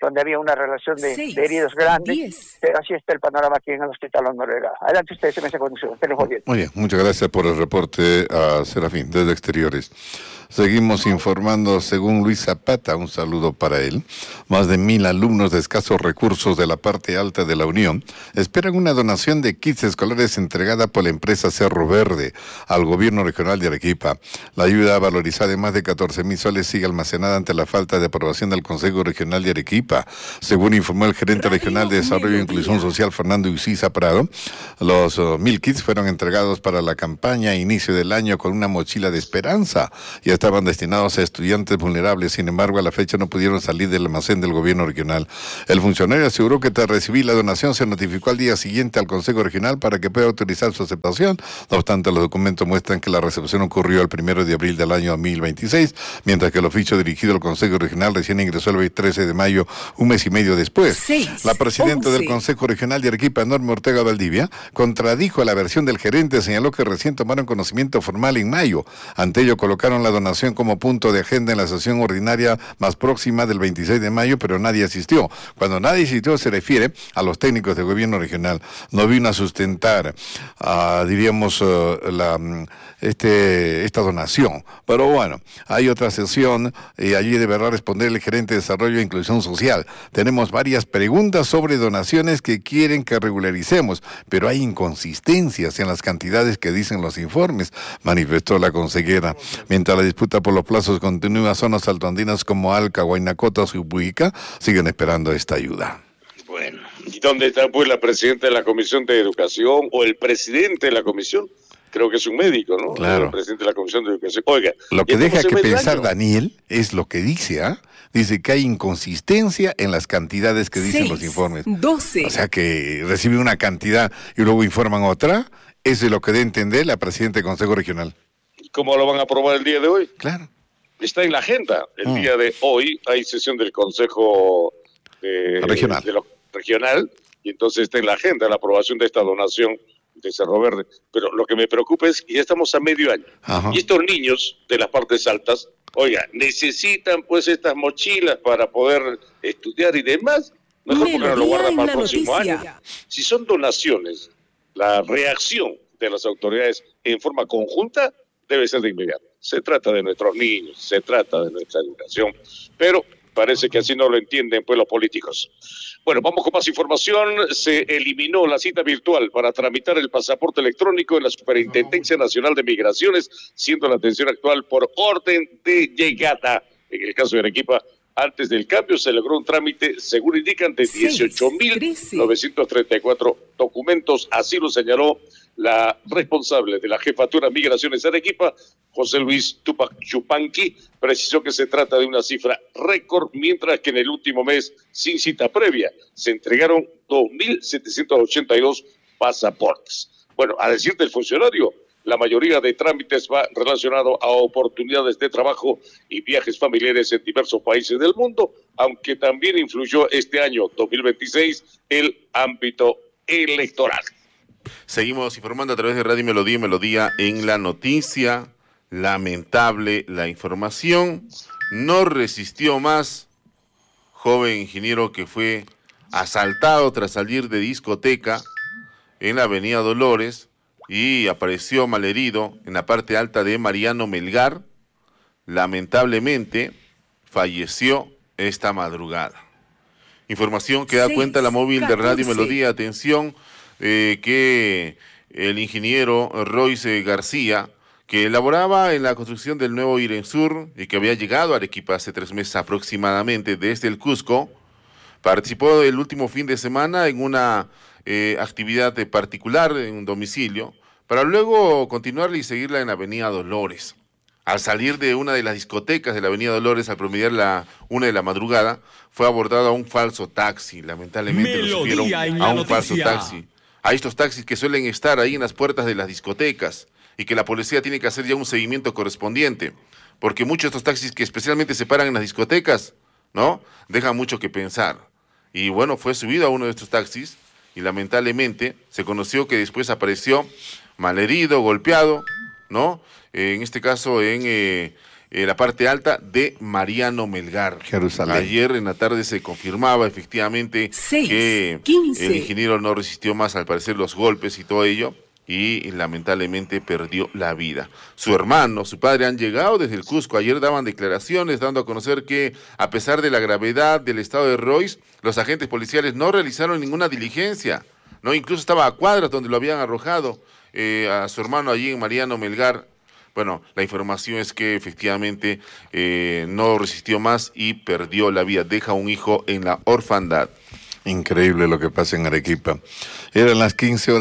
donde había una relación de heridos grandes, pero así está el panorama aquí en el Hospital Noruega. Adelante ustedes, se me conducción. Muy bien, muchas gracias por el reporte a Serafín, desde Exteriores. Seguimos informando, según Luis Zapata, un saludo para él. Más de 1,000 alumnos de escasos recursos de la parte alta de la Unión esperan una donación de kits escolares entregada por la empresa Cerro Verde al gobierno regional de Arequipa. La ayuda valorizada en más de 14,000 soles sigue almacenada ante la falta de aprobación del Consejo Regional de Arequipa. Según informó el gerente regional de Desarrollo e Inclusión Social, Fernando Ucisa Prado, los 1,000 kits fueron entregados para la campaña a inicio del año con una mochila de esperanza y estaban destinados a estudiantes vulnerables. Sin embargo, a la fecha no pudieron salir del almacén del gobierno regional. El funcionario aseguró que tras recibir la donación se notificó al día siguiente al Consejo Regional para que pueda autorizar su aceptación. No obstante, los documentos muestran que la recepción ocurrió el 1 de abril del año 2026, mientras que el oficio dirigido al Consejo Regional recién ingresó el 13 de mayo, un mes y medio después. La presidenta del Consejo Regional de Arequipa, Norma Ortega Valdivia, contradijo la versión del gerente. Señaló que recién tomaron conocimiento formal en mayo. Ante ello, colocaron la donación como punto de agenda en la sesión ordinaria más próxima del 26 de mayo, pero nadie asistió. Cuando nadie asistió se refiere a los técnicos del gobierno regional. No vino a sustentar, esta donación. Pero bueno, hay otra sesión y allí deberá responder el gerente de Desarrollo e Inclusión Social. Tenemos varias preguntas sobre donaciones que quieren que regularicemos, pero hay inconsistencias en las cantidades que dicen los informes, manifestó la consejera. Mientras la disputa por los plazos continúa, zonas altoandinas como Alca, Huayna y Upuica siguen esperando esta ayuda. Bueno, ¿y dónde está pues la presidenta de la Comisión de Educación o el presidente de la Comisión? Creo que es un médico, ¿no? Claro. El presidente de la Comisión de Educación. Oiga, lo que deja que pensar Daniel es lo que dice, Dice que hay inconsistencia en las cantidades que dicen los informes. 12. O sea que reciben una cantidad y luego informan otra. Eso es lo que debe entender la presidenta del Consejo Regional. ¿Cómo lo van a aprobar el día de hoy? Claro. Está en la agenda. El día de hoy hay sesión del Consejo regional y entonces está en la agenda la aprobación de esta donación de Cerro Verde. Pero lo que me preocupa es que ya estamos a medio año. Ajá. Y estos niños de las partes altas, oiga, necesitan pues estas mochilas para poder estudiar y demás. Mejor porque no lo guardan para el próximo año. Si son donaciones, la reacción de las autoridades en forma conjunta debe ser de inmediato. Se trata de nuestros niños, se trata de nuestra educación, pero parece que así no lo entienden pues los políticos. Bueno, vamos con más información. Se eliminó la cita virtual para tramitar el pasaporte electrónico en la Superintendencia Nacional de Migraciones, siendo la atención actual por orden de llegada. En el caso de Arequipa, antes del cambio se logró un trámite, según indican, de 18.934 documentos. Así lo señaló la responsable de la Jefatura de Migraciones de Arequipa, José Luis Tupac Chupanqui. Precisó que se trata de una cifra récord, mientras que en el último mes, sin cita previa, se entregaron 2.782 pasaportes. Bueno, a decir del funcionario, la mayoría de trámites va relacionado a oportunidades de trabajo y viajes familiares en diversos países del mundo, aunque también influyó este año 2026 el ámbito electoral. Seguimos informando a través de Radio Melodía, Melodía en la noticia. Lamentable la información. No resistió más joven ingeniero que fue asaltado tras salir de discoteca en la avenida Dolores y apareció malherido en la parte alta de Mariano Melgar. Lamentablemente falleció esta madrugada. Información que da cuenta la móvil de Radio Melodía. Atención, que el ingeniero Royce García, que elaboraba en la construcción del nuevo Irensur y que había llegado a Arequipa hace 3 meses aproximadamente desde el Cusco, participó el último fin de semana en una actividad particular en un domicilio, para luego continuarla y seguirla en la avenida Dolores. Al salir de una de las discotecas de la avenida Dolores, al promediar la 1 de la madrugada, fue abordado a un falso taxi. Lamentablemente lo sufrieron a un falso taxi. A estos taxis que suelen estar ahí en las puertas de las discotecas y que la policía tiene que hacer ya un seguimiento correspondiente, porque muchos de estos taxis que especialmente se paran en las discotecas, ¿no?, dejan mucho que pensar. Y bueno, fue subido a uno de estos taxis y lamentablemente se conoció que después apareció malherido, golpeado, ¿no?, en este caso en la parte alta de Mariano Melgar. Jerusalén. Ayer en la tarde se confirmaba efectivamente que el ingeniero no resistió más, al parecer, los golpes y todo ello, y lamentablemente perdió la vida. Su hermano, su padre han llegado desde el Cusco. Ayer daban declaraciones dando a conocer que, a pesar de la gravedad del estado de Royce, los agentes policiales no realizaron ninguna diligencia, ¿no? Incluso estaba a cuadras donde lo habían arrojado a su hermano allí en Mariano Melgar. Bueno, la información es que efectivamente no resistió más y perdió la vida. Deja un hijo en la orfandad. Increíble lo que pasa en Arequipa. Eran las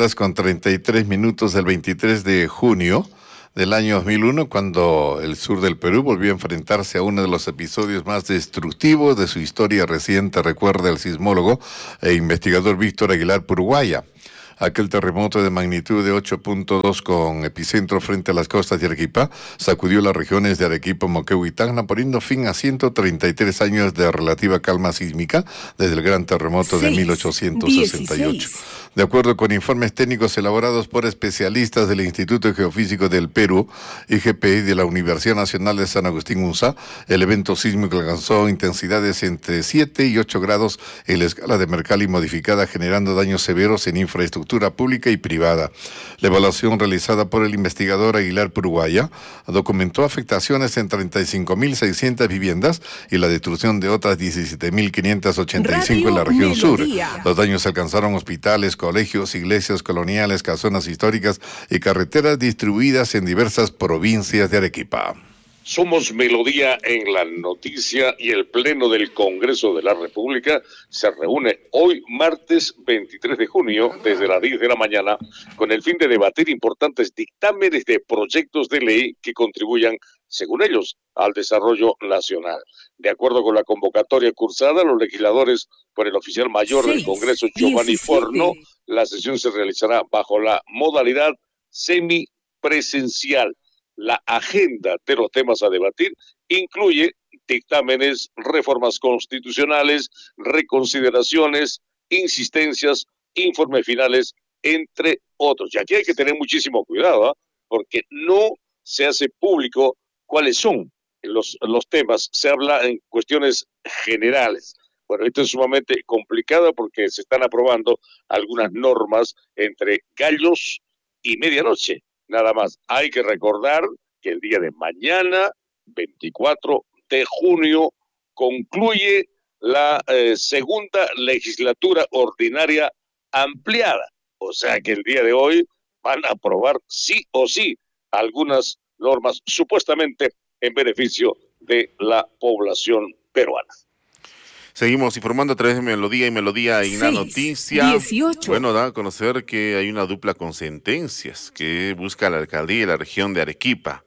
15:33 del 23 de junio del año 2001, cuando el sur del Perú volvió a enfrentarse a uno de los episodios más destructivos de su historia reciente, recuerda el sismólogo e investigador Víctor Aguilar Puruguaya. Aquel terremoto de magnitud de 8.2 con epicentro frente a las costas de Arequipa sacudió las regiones de Arequipa, Moquegua y Tacna, poniendo fin a 133 años de relativa calma sísmica desde el gran terremoto de 1868. De acuerdo con informes técnicos elaborados por especialistas del Instituto Geofísico del Perú, IGP, y de la Universidad Nacional de San Agustín UNSA, el evento sísmico alcanzó intensidades entre 7 y 8 grados en la escala de Mercalli modificada, generando daños severos en infraestructura pública y privada. La evaluación realizada por el investigador Aguilar Puruguaya documentó afectaciones en 35.600 viviendas y la destrucción de otras 17.585 en la región sur. Los daños alcanzaron hospitales, colegios, iglesias coloniales, casonas históricas y carreteras distribuidas en diversas provincias de Arequipa. Somos Melodía en la noticia, y el Pleno del Congreso de la República se reúne hoy, martes 23 de junio, desde las 10 de la mañana, con el fin de debatir importantes dictámenes de proyectos de ley que contribuyan, según ellos, al desarrollo nacional. De acuerdo con la convocatoria cursada, los legisladores por el oficial mayor del Congreso, Giovanni Forno, la sesión se realizará bajo la modalidad semipresencial. La agenda de los temas a debatir incluye dictámenes, reformas constitucionales, reconsideraciones, insistencias, informes finales, entre otros. Y aquí hay que tener muchísimo cuidado, porque no se hace público cuáles son los temas, se habla en cuestiones generales. Bueno, esto es sumamente complicado porque se están aprobando algunas normas entre gallos y medianoche. Nada más, hay que recordar que el día de mañana, 24 de junio, concluye la segunda legislatura ordinaria ampliada. O sea que el día de hoy van a aprobar sí o sí algunas normas supuestamente en beneficio de la población peruana. Seguimos informando a través de Melodía y Melodía y la noticia. 18. Bueno, da a conocer que hay una dupla con sentencias que busca la alcaldía de la región de Arequipa.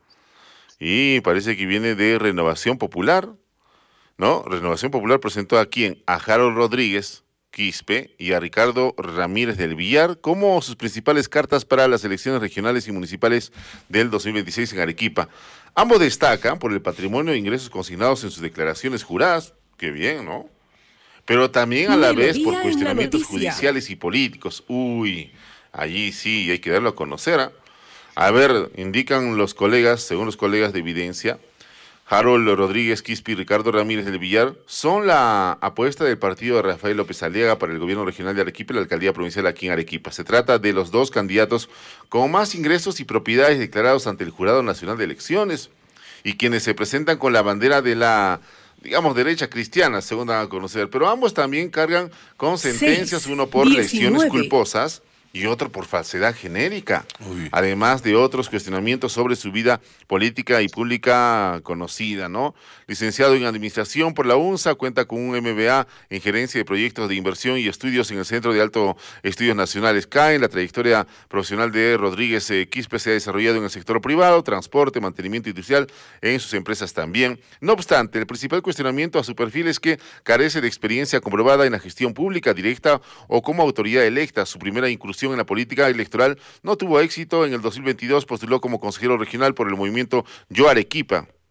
Y parece que viene de Renovación Popular, ¿no? Renovación Popular presentó a quién? A Harold Rodríguez Quispe y a Ricardo Ramírez del Villar como sus principales cartas para las elecciones regionales y municipales del 2026 en Arequipa. Ambos destacan por el patrimonio de ingresos consignados en sus declaraciones juradas. Qué bien, ¿no? Pero también a la vez por cuestionamientos judiciales y políticos. Uy, allí sí hay que darlo a conocer, ¿eh? A ver, indican los colegas, según los colegas de Evidencia, Harold Rodríguez Quispe y Ricardo Ramírez del Villar son la apuesta del partido de Rafael López Aliaga para el gobierno regional de Arequipa y la alcaldía provincial aquí en Arequipa. Se trata de los dos candidatos con más ingresos y propiedades declarados ante el Jurado Nacional de Elecciones y quienes se presentan con la bandera de la, digamos, derecha cristiana, según dan a conocer. Pero ambos también cargan con sentencias, uno por lesiones culposas y otro por falsedad genérica, además de otros cuestionamientos sobre su vida política y pública conocida, ¿no? Licenciado en Administración por la UNSA, cuenta con un MBA en Gerencia de Proyectos de Inversión y Estudios en el Centro de Alto Estudios Nacionales CAE. La trayectoria profesional de Rodríguez Quispe se ha desarrollado en el sector privado, transporte, mantenimiento industrial, en sus empresas también. No obstante, el principal cuestionamiento a su perfil es que carece de experiencia comprobada en la gestión pública directa o como autoridad electa. Su primera incursión en la política electoral no tuvo éxito. En el 2022 postuló como consejero regional por el movimiento Yo Arequipa.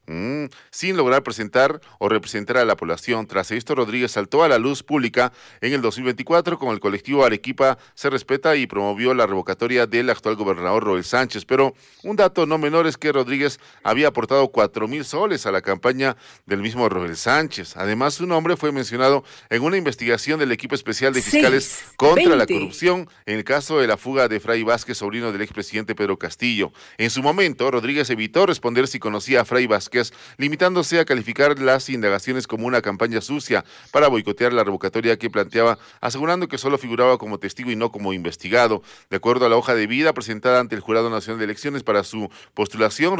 sin lograr presentar o representar a la población. Tras esto, Rodríguez saltó a la luz pública en el 2024 con el colectivo Arequipa Se Respeta y promovió la revocatoria del actual gobernador Roel Sánchez. Pero un dato no menor es que Rodríguez había aportado 4.000 soles a la campaña del mismo Roel Sánchez. Además, su nombre fue mencionado en una investigación del equipo especial de fiscales contra la corrupción en el caso de la fuga de Fray Vázquez, sobrino del expresidente Pedro Castillo. En su momento, Rodríguez evitó responder si conocía a Fray Vázquez, limitándose a calificar las indagaciones como una campaña sucia para boicotear la revocatoria que planteaba, asegurando que solo figuraba como testigo y no como investigado. De acuerdo a la hoja de vida presentada ante el Jurado Nacional de Elecciones para su postulación,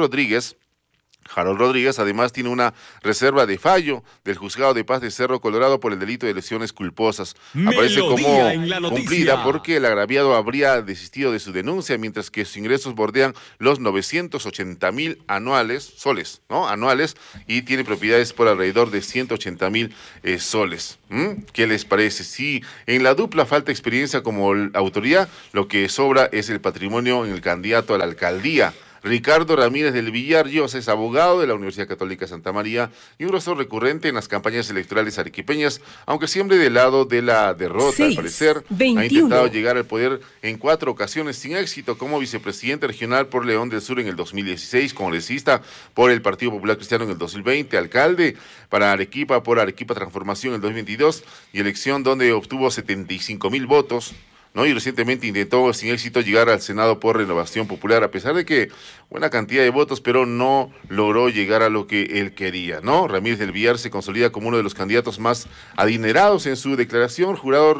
Harold Rodríguez además tiene una reserva de fallo del Juzgado de Paz de Cerro Colorado por el delito de lesiones culposas. Aparece como cumplida porque el agraviado habría desistido de su denuncia, mientras que sus ingresos bordean los 980,000 soles anuales, y tiene propiedades por alrededor de 180,000 soles. ¿Qué les parece? Si en la dupla falta experiencia como autoridad, lo que sobra es el patrimonio en el candidato a la alcaldía. Ricardo Ramírez del Villar Llosa es abogado de la Universidad Católica Santa María y un rostro recurrente en las campañas electorales arequipeñas, aunque siempre del lado de la derrota. Al parecer, ha intentado llegar al poder en 4 ocasiones sin éxito, como vicepresidente regional por León del Sur en el 2016, congresista por el Partido Popular Cristiano en el 2020, alcalde para Arequipa por Arequipa Transformación en el 2022 y elección donde obtuvo 75,000 votos. Y recientemente intentó sin éxito llegar al Senado por Renovación Popular, a pesar de que buena cantidad de votos, pero no logró llegar a lo que él quería, Ramírez del Villar se consolida como uno de los candidatos más adinerados. En su declaración, jurada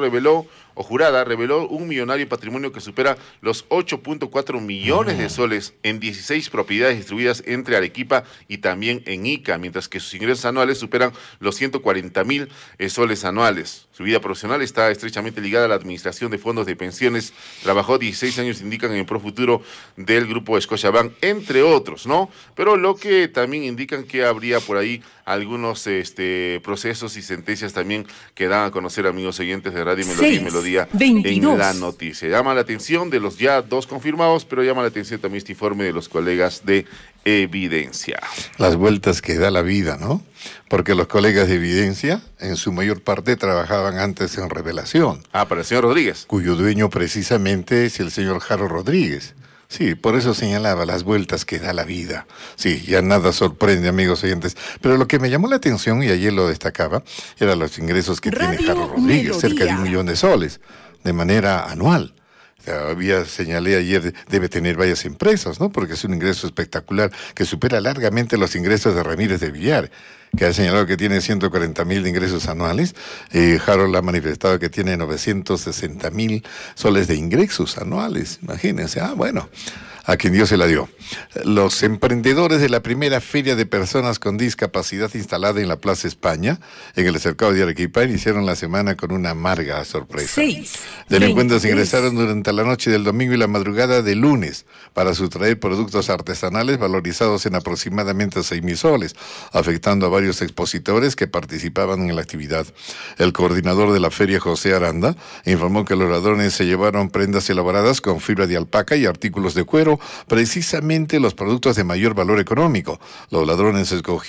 reveló un millonario patrimonio que supera los 8.4 millones de soles en 16 propiedades distribuidas entre Arequipa y también en Ica, mientras que sus ingresos anuales superan los 140,000 soles anuales. Su vida profesional está estrechamente ligada a la administración de fondos de pensiones. Trabajó 16 años, indican, en Profuturo del grupo Scotiabank, entre otros, Pero lo que también indican que habría por ahí algunos procesos y sentencias también que dan a conocer, amigos oyentes de Radio Melodía, en la noticia. Llama la atención de los ya 2 confirmados, pero llama la atención también este informe de los colegas de Evidencia. Las vueltas que da la vida, Porque los colegas de Evidencia, en su mayor parte, trabajaban antes en Revelación. Para el señor Rodríguez. Cuyo dueño precisamente es el señor Harold Rodríguez. Sí, por eso señalaba las vueltas que da la vida. Sí, ya nada sorprende, amigos oyentes. Pero lo que me llamó la atención, y ayer lo destacaba, eran los ingresos que tiene Harold Rodríguez, cerca de 1 millón de soles, de manera anual. Señalé ayer, debe tener varias empresas, Porque es un ingreso espectacular que supera largamente los ingresos de Ramírez del Villar, que ha señalado que tiene 140,000 de ingresos anuales. Harold ha manifestado que tiene 960,000 soles de ingresos anuales. Imagínense, a quien Dios se la dio. Los emprendedores de la primera feria de personas con discapacidad instalada en la Plaza España, en el cercado de Arequipa, iniciaron la semana con una amarga sorpresa. Delincuentes ingresaron durante la noche del domingo y la madrugada del lunes para sustraer productos artesanales valorizados en aproximadamente 6,000 soles, afectando a varios expositores que participaban en la actividad. El coordinador de la feria, José Aranda, informó que los ladrones se llevaron prendas elaboradas con fibra de alpaca y artículos de cuero, precisamente los productos de mayor valor económico. Los ladrones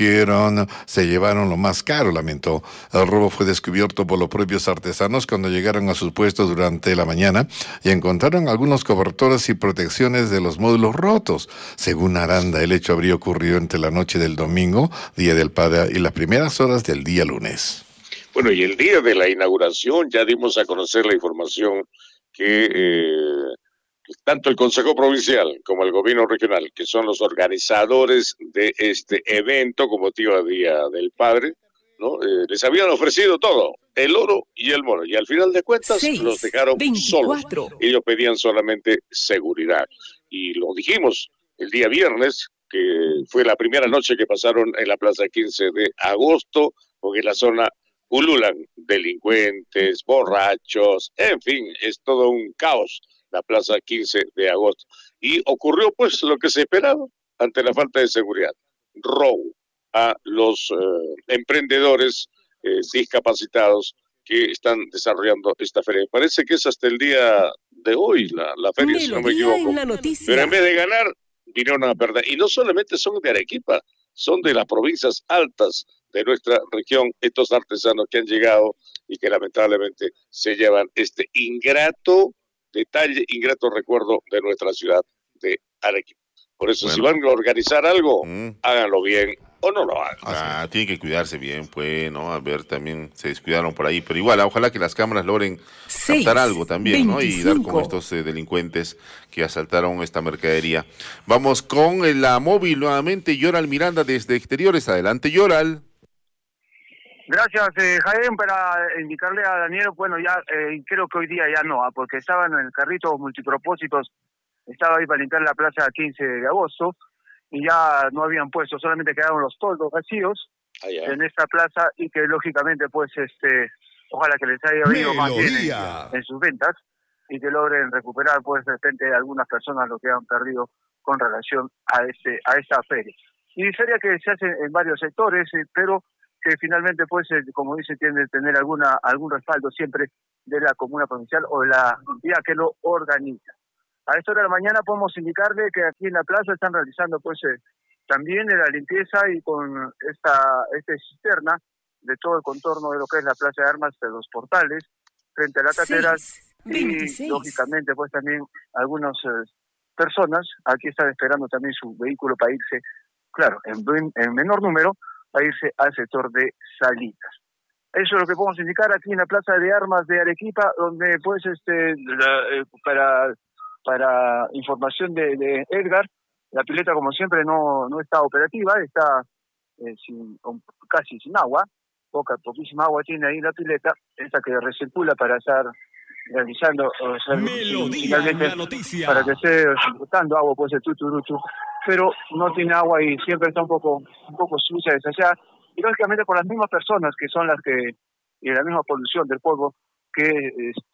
se llevaron lo más caro, lamentó. El robo fue descubierto por los propios artesanos cuando llegaron a sus puestos durante la mañana y encontraron algunos cobertores y protecciones de los módulos rotos. Según Aranda, el hecho habría ocurrido entre la noche del domingo, Día del Padre, y las primeras horas del día lunes. Bueno, y el día de la inauguración ya dimos a conocer la información que tanto el Consejo Provincial como el Gobierno Regional, que son los organizadores de este evento con motivo del Día del Padre, les habían ofrecido todo, el oro y el moro, y al final de cuentas los dejaron solos. Ellos pedían solamente seguridad. Y lo dijimos el día viernes, que fue la primera noche que pasaron en la Plaza 15 de agosto, porque en la zona pululan delincuentes, borrachos, en fin, es todo un caos la Plaza 15 de agosto. Y ocurrió pues lo que se esperaba ante la falta de seguridad: robo a los emprendedores discapacitados que están desarrollando esta feria. Me parece que es hasta el día de hoy la feria, si no me equivoco. Pero en vez de ganar, vinieron a perder. Y no solamente son de Arequipa, son de las provincias altas de nuestra región, estos artesanos que han llegado y que lamentablemente se llevan este ingrato detalle, ingrato recuerdo de nuestra ciudad de Arequipa. Por eso, si van a organizar algo, háganlo bien o no lo hagan. Tienen que cuidarse bien, pues, ¿no? A ver, también se descuidaron por ahí, pero igual, ojalá que las cámaras logren captar algo también, 25. ¿No? Y dar con estos delincuentes que asaltaron esta mercadería. Vamos con la móvil nuevamente, Yoral Miranda desde Exteriores. Adelante, Yoral. Gracias, Jaén, para indicarle a Daniel, bueno, ya creo que hoy día ya no, porque estaban en el carrito multipropósitos, estaba ahí para limpiar la plaza 15 de agosto, y ya no habían puesto, solamente quedaron los toldos vacíos en esta plaza, y que lógicamente, pues, ojalá que les haya ido más bien en sus ventas, y que logren recuperar, pues, de repente algunas personas lo que han perdido con relación a esta feria. Y feria que se hace en varios sectores, pero que finalmente, pues, como dice, tiene que tener algún respaldo siempre de la comuna provincial o de la entidad que lo organiza. A esta hora de la mañana podemos indicarle que aquí en la plaza están realizando, pues, también la limpieza y con esta cisterna de todo el contorno de lo que es la Plaza de Armas, de los portales, frente a las tateras, y lógicamente, pues, también algunas personas aquí están esperando también su vehículo para irse, claro, en menor número, para irse al sector de Salitas. Eso es lo que podemos indicar aquí en la Plaza de Armas de Arequipa, donde, pues, para información de Edgar, la pileta, como siempre, no está operativa, está casi sin agua, poquísima agua tiene ahí la pileta, esa que recircula para estar realizando, finalmente, la noticia, para que esté botando agua, pues, el tuturutu, pero no tiene agua y siempre está un poco sucia, deshaciada, y lógicamente por las mismas personas que son las que, y la misma polución del polvo que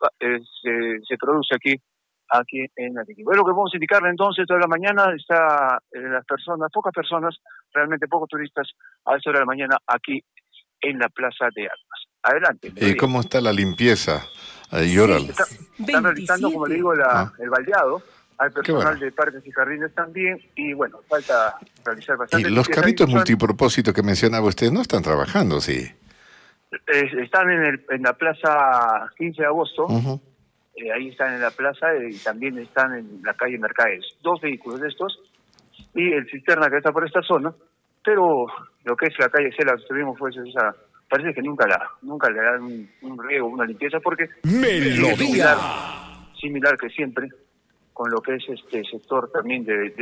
se produce aquí en Arequipa. Es lo que podemos indicarle entonces. Toda la mañana está pocas personas, realmente pocos turistas a esta hora de la mañana aquí en la Plaza de Armas. Adelante. ¿Y cómo está la limpieza, Yoral? Están realizando, como le digo, el baldeado. Hay personal de parques y jardines también, y bueno, falta realizar bastante. ¿Y los carritos multipropósitos que mencionaba usted no están trabajando, sí? Están en la Plaza 15 de agosto, ahí están en la plaza, y también están en la calle Mercaderes. 2 vehículos de estos, y el cisterna que está por esta zona, pero lo que es la calle Cela, tuvimos, pues, parece que nunca le dan un riego, una limpieza, porque Melodía similar que siempre con lo que es este sector también de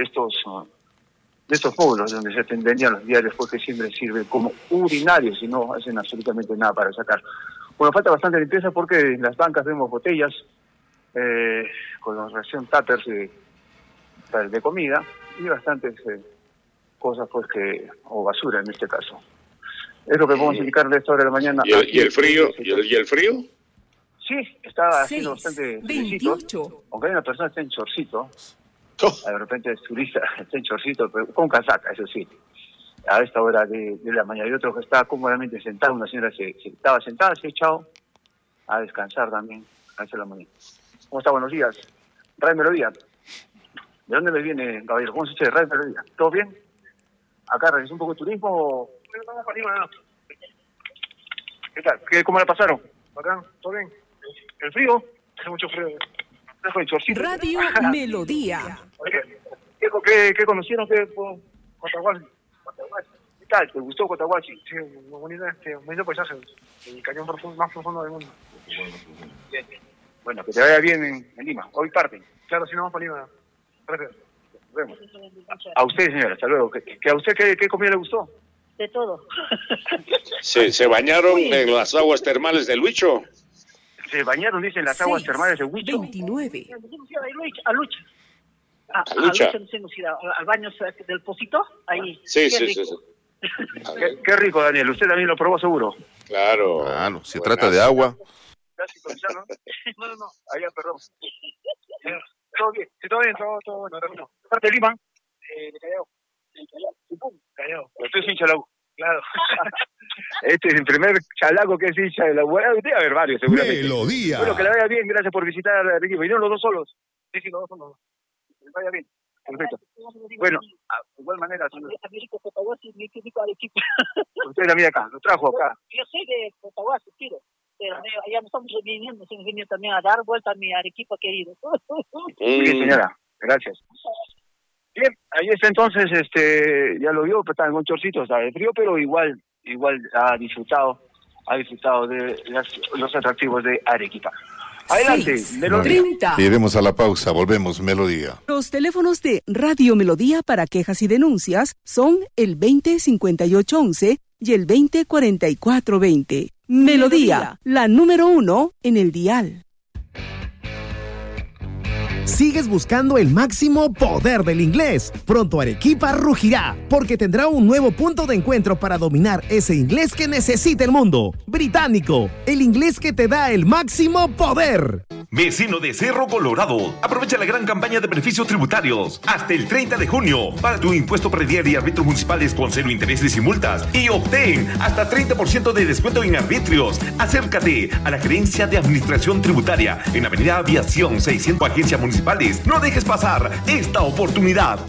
estos pueblos donde se vendían los diarios, porque siempre sirven como urinarios y no hacen absolutamente nada para sacar. Bueno, falta bastante limpieza porque en las bancas vemos botellas con ración tuppers de comida y bastantes cosas, pues, o basura en este caso. Es lo que podemos indicar de esta hora de la mañana. ¿Y el frío? ¿Y el frío? Sí, está haciendo bastante frío, aunque hay una persona que está en chorcito, de repente es turista, está en chorcito, pero con casaca, eso sí, a esta hora de la mañana. Y otro que está cómodamente sentado, una señora se estaba sentada, se ha echado a descansar también a esta hora de la mañana. ¿Cómo está? Buenos días. Radio Melodía. ¿De dónde me viene, caballero? ¿Cómo se dice? Radio Melodía. ¿Todo bien? Acá realizó un poco de turismo. ¿Qué tal? ¿Cómo la pasaron? Acá, ¿todo bien? ¿El frío? Hace mucho frío. Radio Melodía. ¿Qué conocieron? Cotahuasi. ¿Qué tal? ¿Te gustó Cotahuasi? Sí, muy bonito paisaje. El cañón más profundo del mundo. Bien. Bueno, que te vaya bien en Lima. Hoy parten. Claro, si no vamos para Lima. Gracias. Nos vemos. A usted, señora, hasta luego. ¿A usted qué comida le gustó? De todo. ¿Se bañaron en las aguas termales del Huicho? Se bañaron, dicen, las aguas termales del Huicho. 29. A Lucha. Al baño del Pocito, ahí. Sí. Qué rico, Daniel. Usted también lo probó, seguro. Claro. Se trata de agua. No. Allá, perdón. Todo bien. Sí, todo bien, todo bueno. ¿Parte de Lima? De Callao. Usted es hincha de la U. Claro. Este es el primer chalaco que es hincha de la U. Debe haber varios, seguramente. Melodía. Bueno, que le vaya bien. Gracias por visitar el equipo. ¿Vinieron los dos solos? Sí, los dos solos. Que le vaya bien. Perfecto. Bueno, igual igual manera, señor. América Cotahuasi, mi Arequipa. Usted también acá, lo trajo acá. Yo soy de Cotahuasi, tiro. Pero ya nos estamos reuniendo, hemos venido también a dar vuelta a mi Arequipa querido. Muy bien, señora, gracias. Bien, ahí está entonces, ya lo vio, pues está en un chorcito, está de frío, pero igual ha disfrutado de los atractivos de Arequipa. Adelante, Melodía. Iremos a la pausa, volvemos, Melodía. Los teléfonos de Radio Melodía para quejas y denuncias son el 205811 y el 204420. Melodía, la número 1 en el dial. ¿Sigues buscando el máximo poder del inglés? Pronto Arequipa rugirá, porque tendrá un nuevo punto de encuentro para dominar ese inglés que necesita el mundo. Británico, el inglés que te da el máximo poder. Vecino de Cerro Colorado, aprovecha la gran campaña de beneficios tributarios hasta el 30 de junio. Paga tu impuesto predial y arbitrios municipales con 0 intereses y multas y obtén hasta 30% de descuento en arbitrios. Acércate a la Gerencia de Administración Tributaria en Avenida Aviación 600, Agencias Municipales. No dejes pasar esta oportunidad.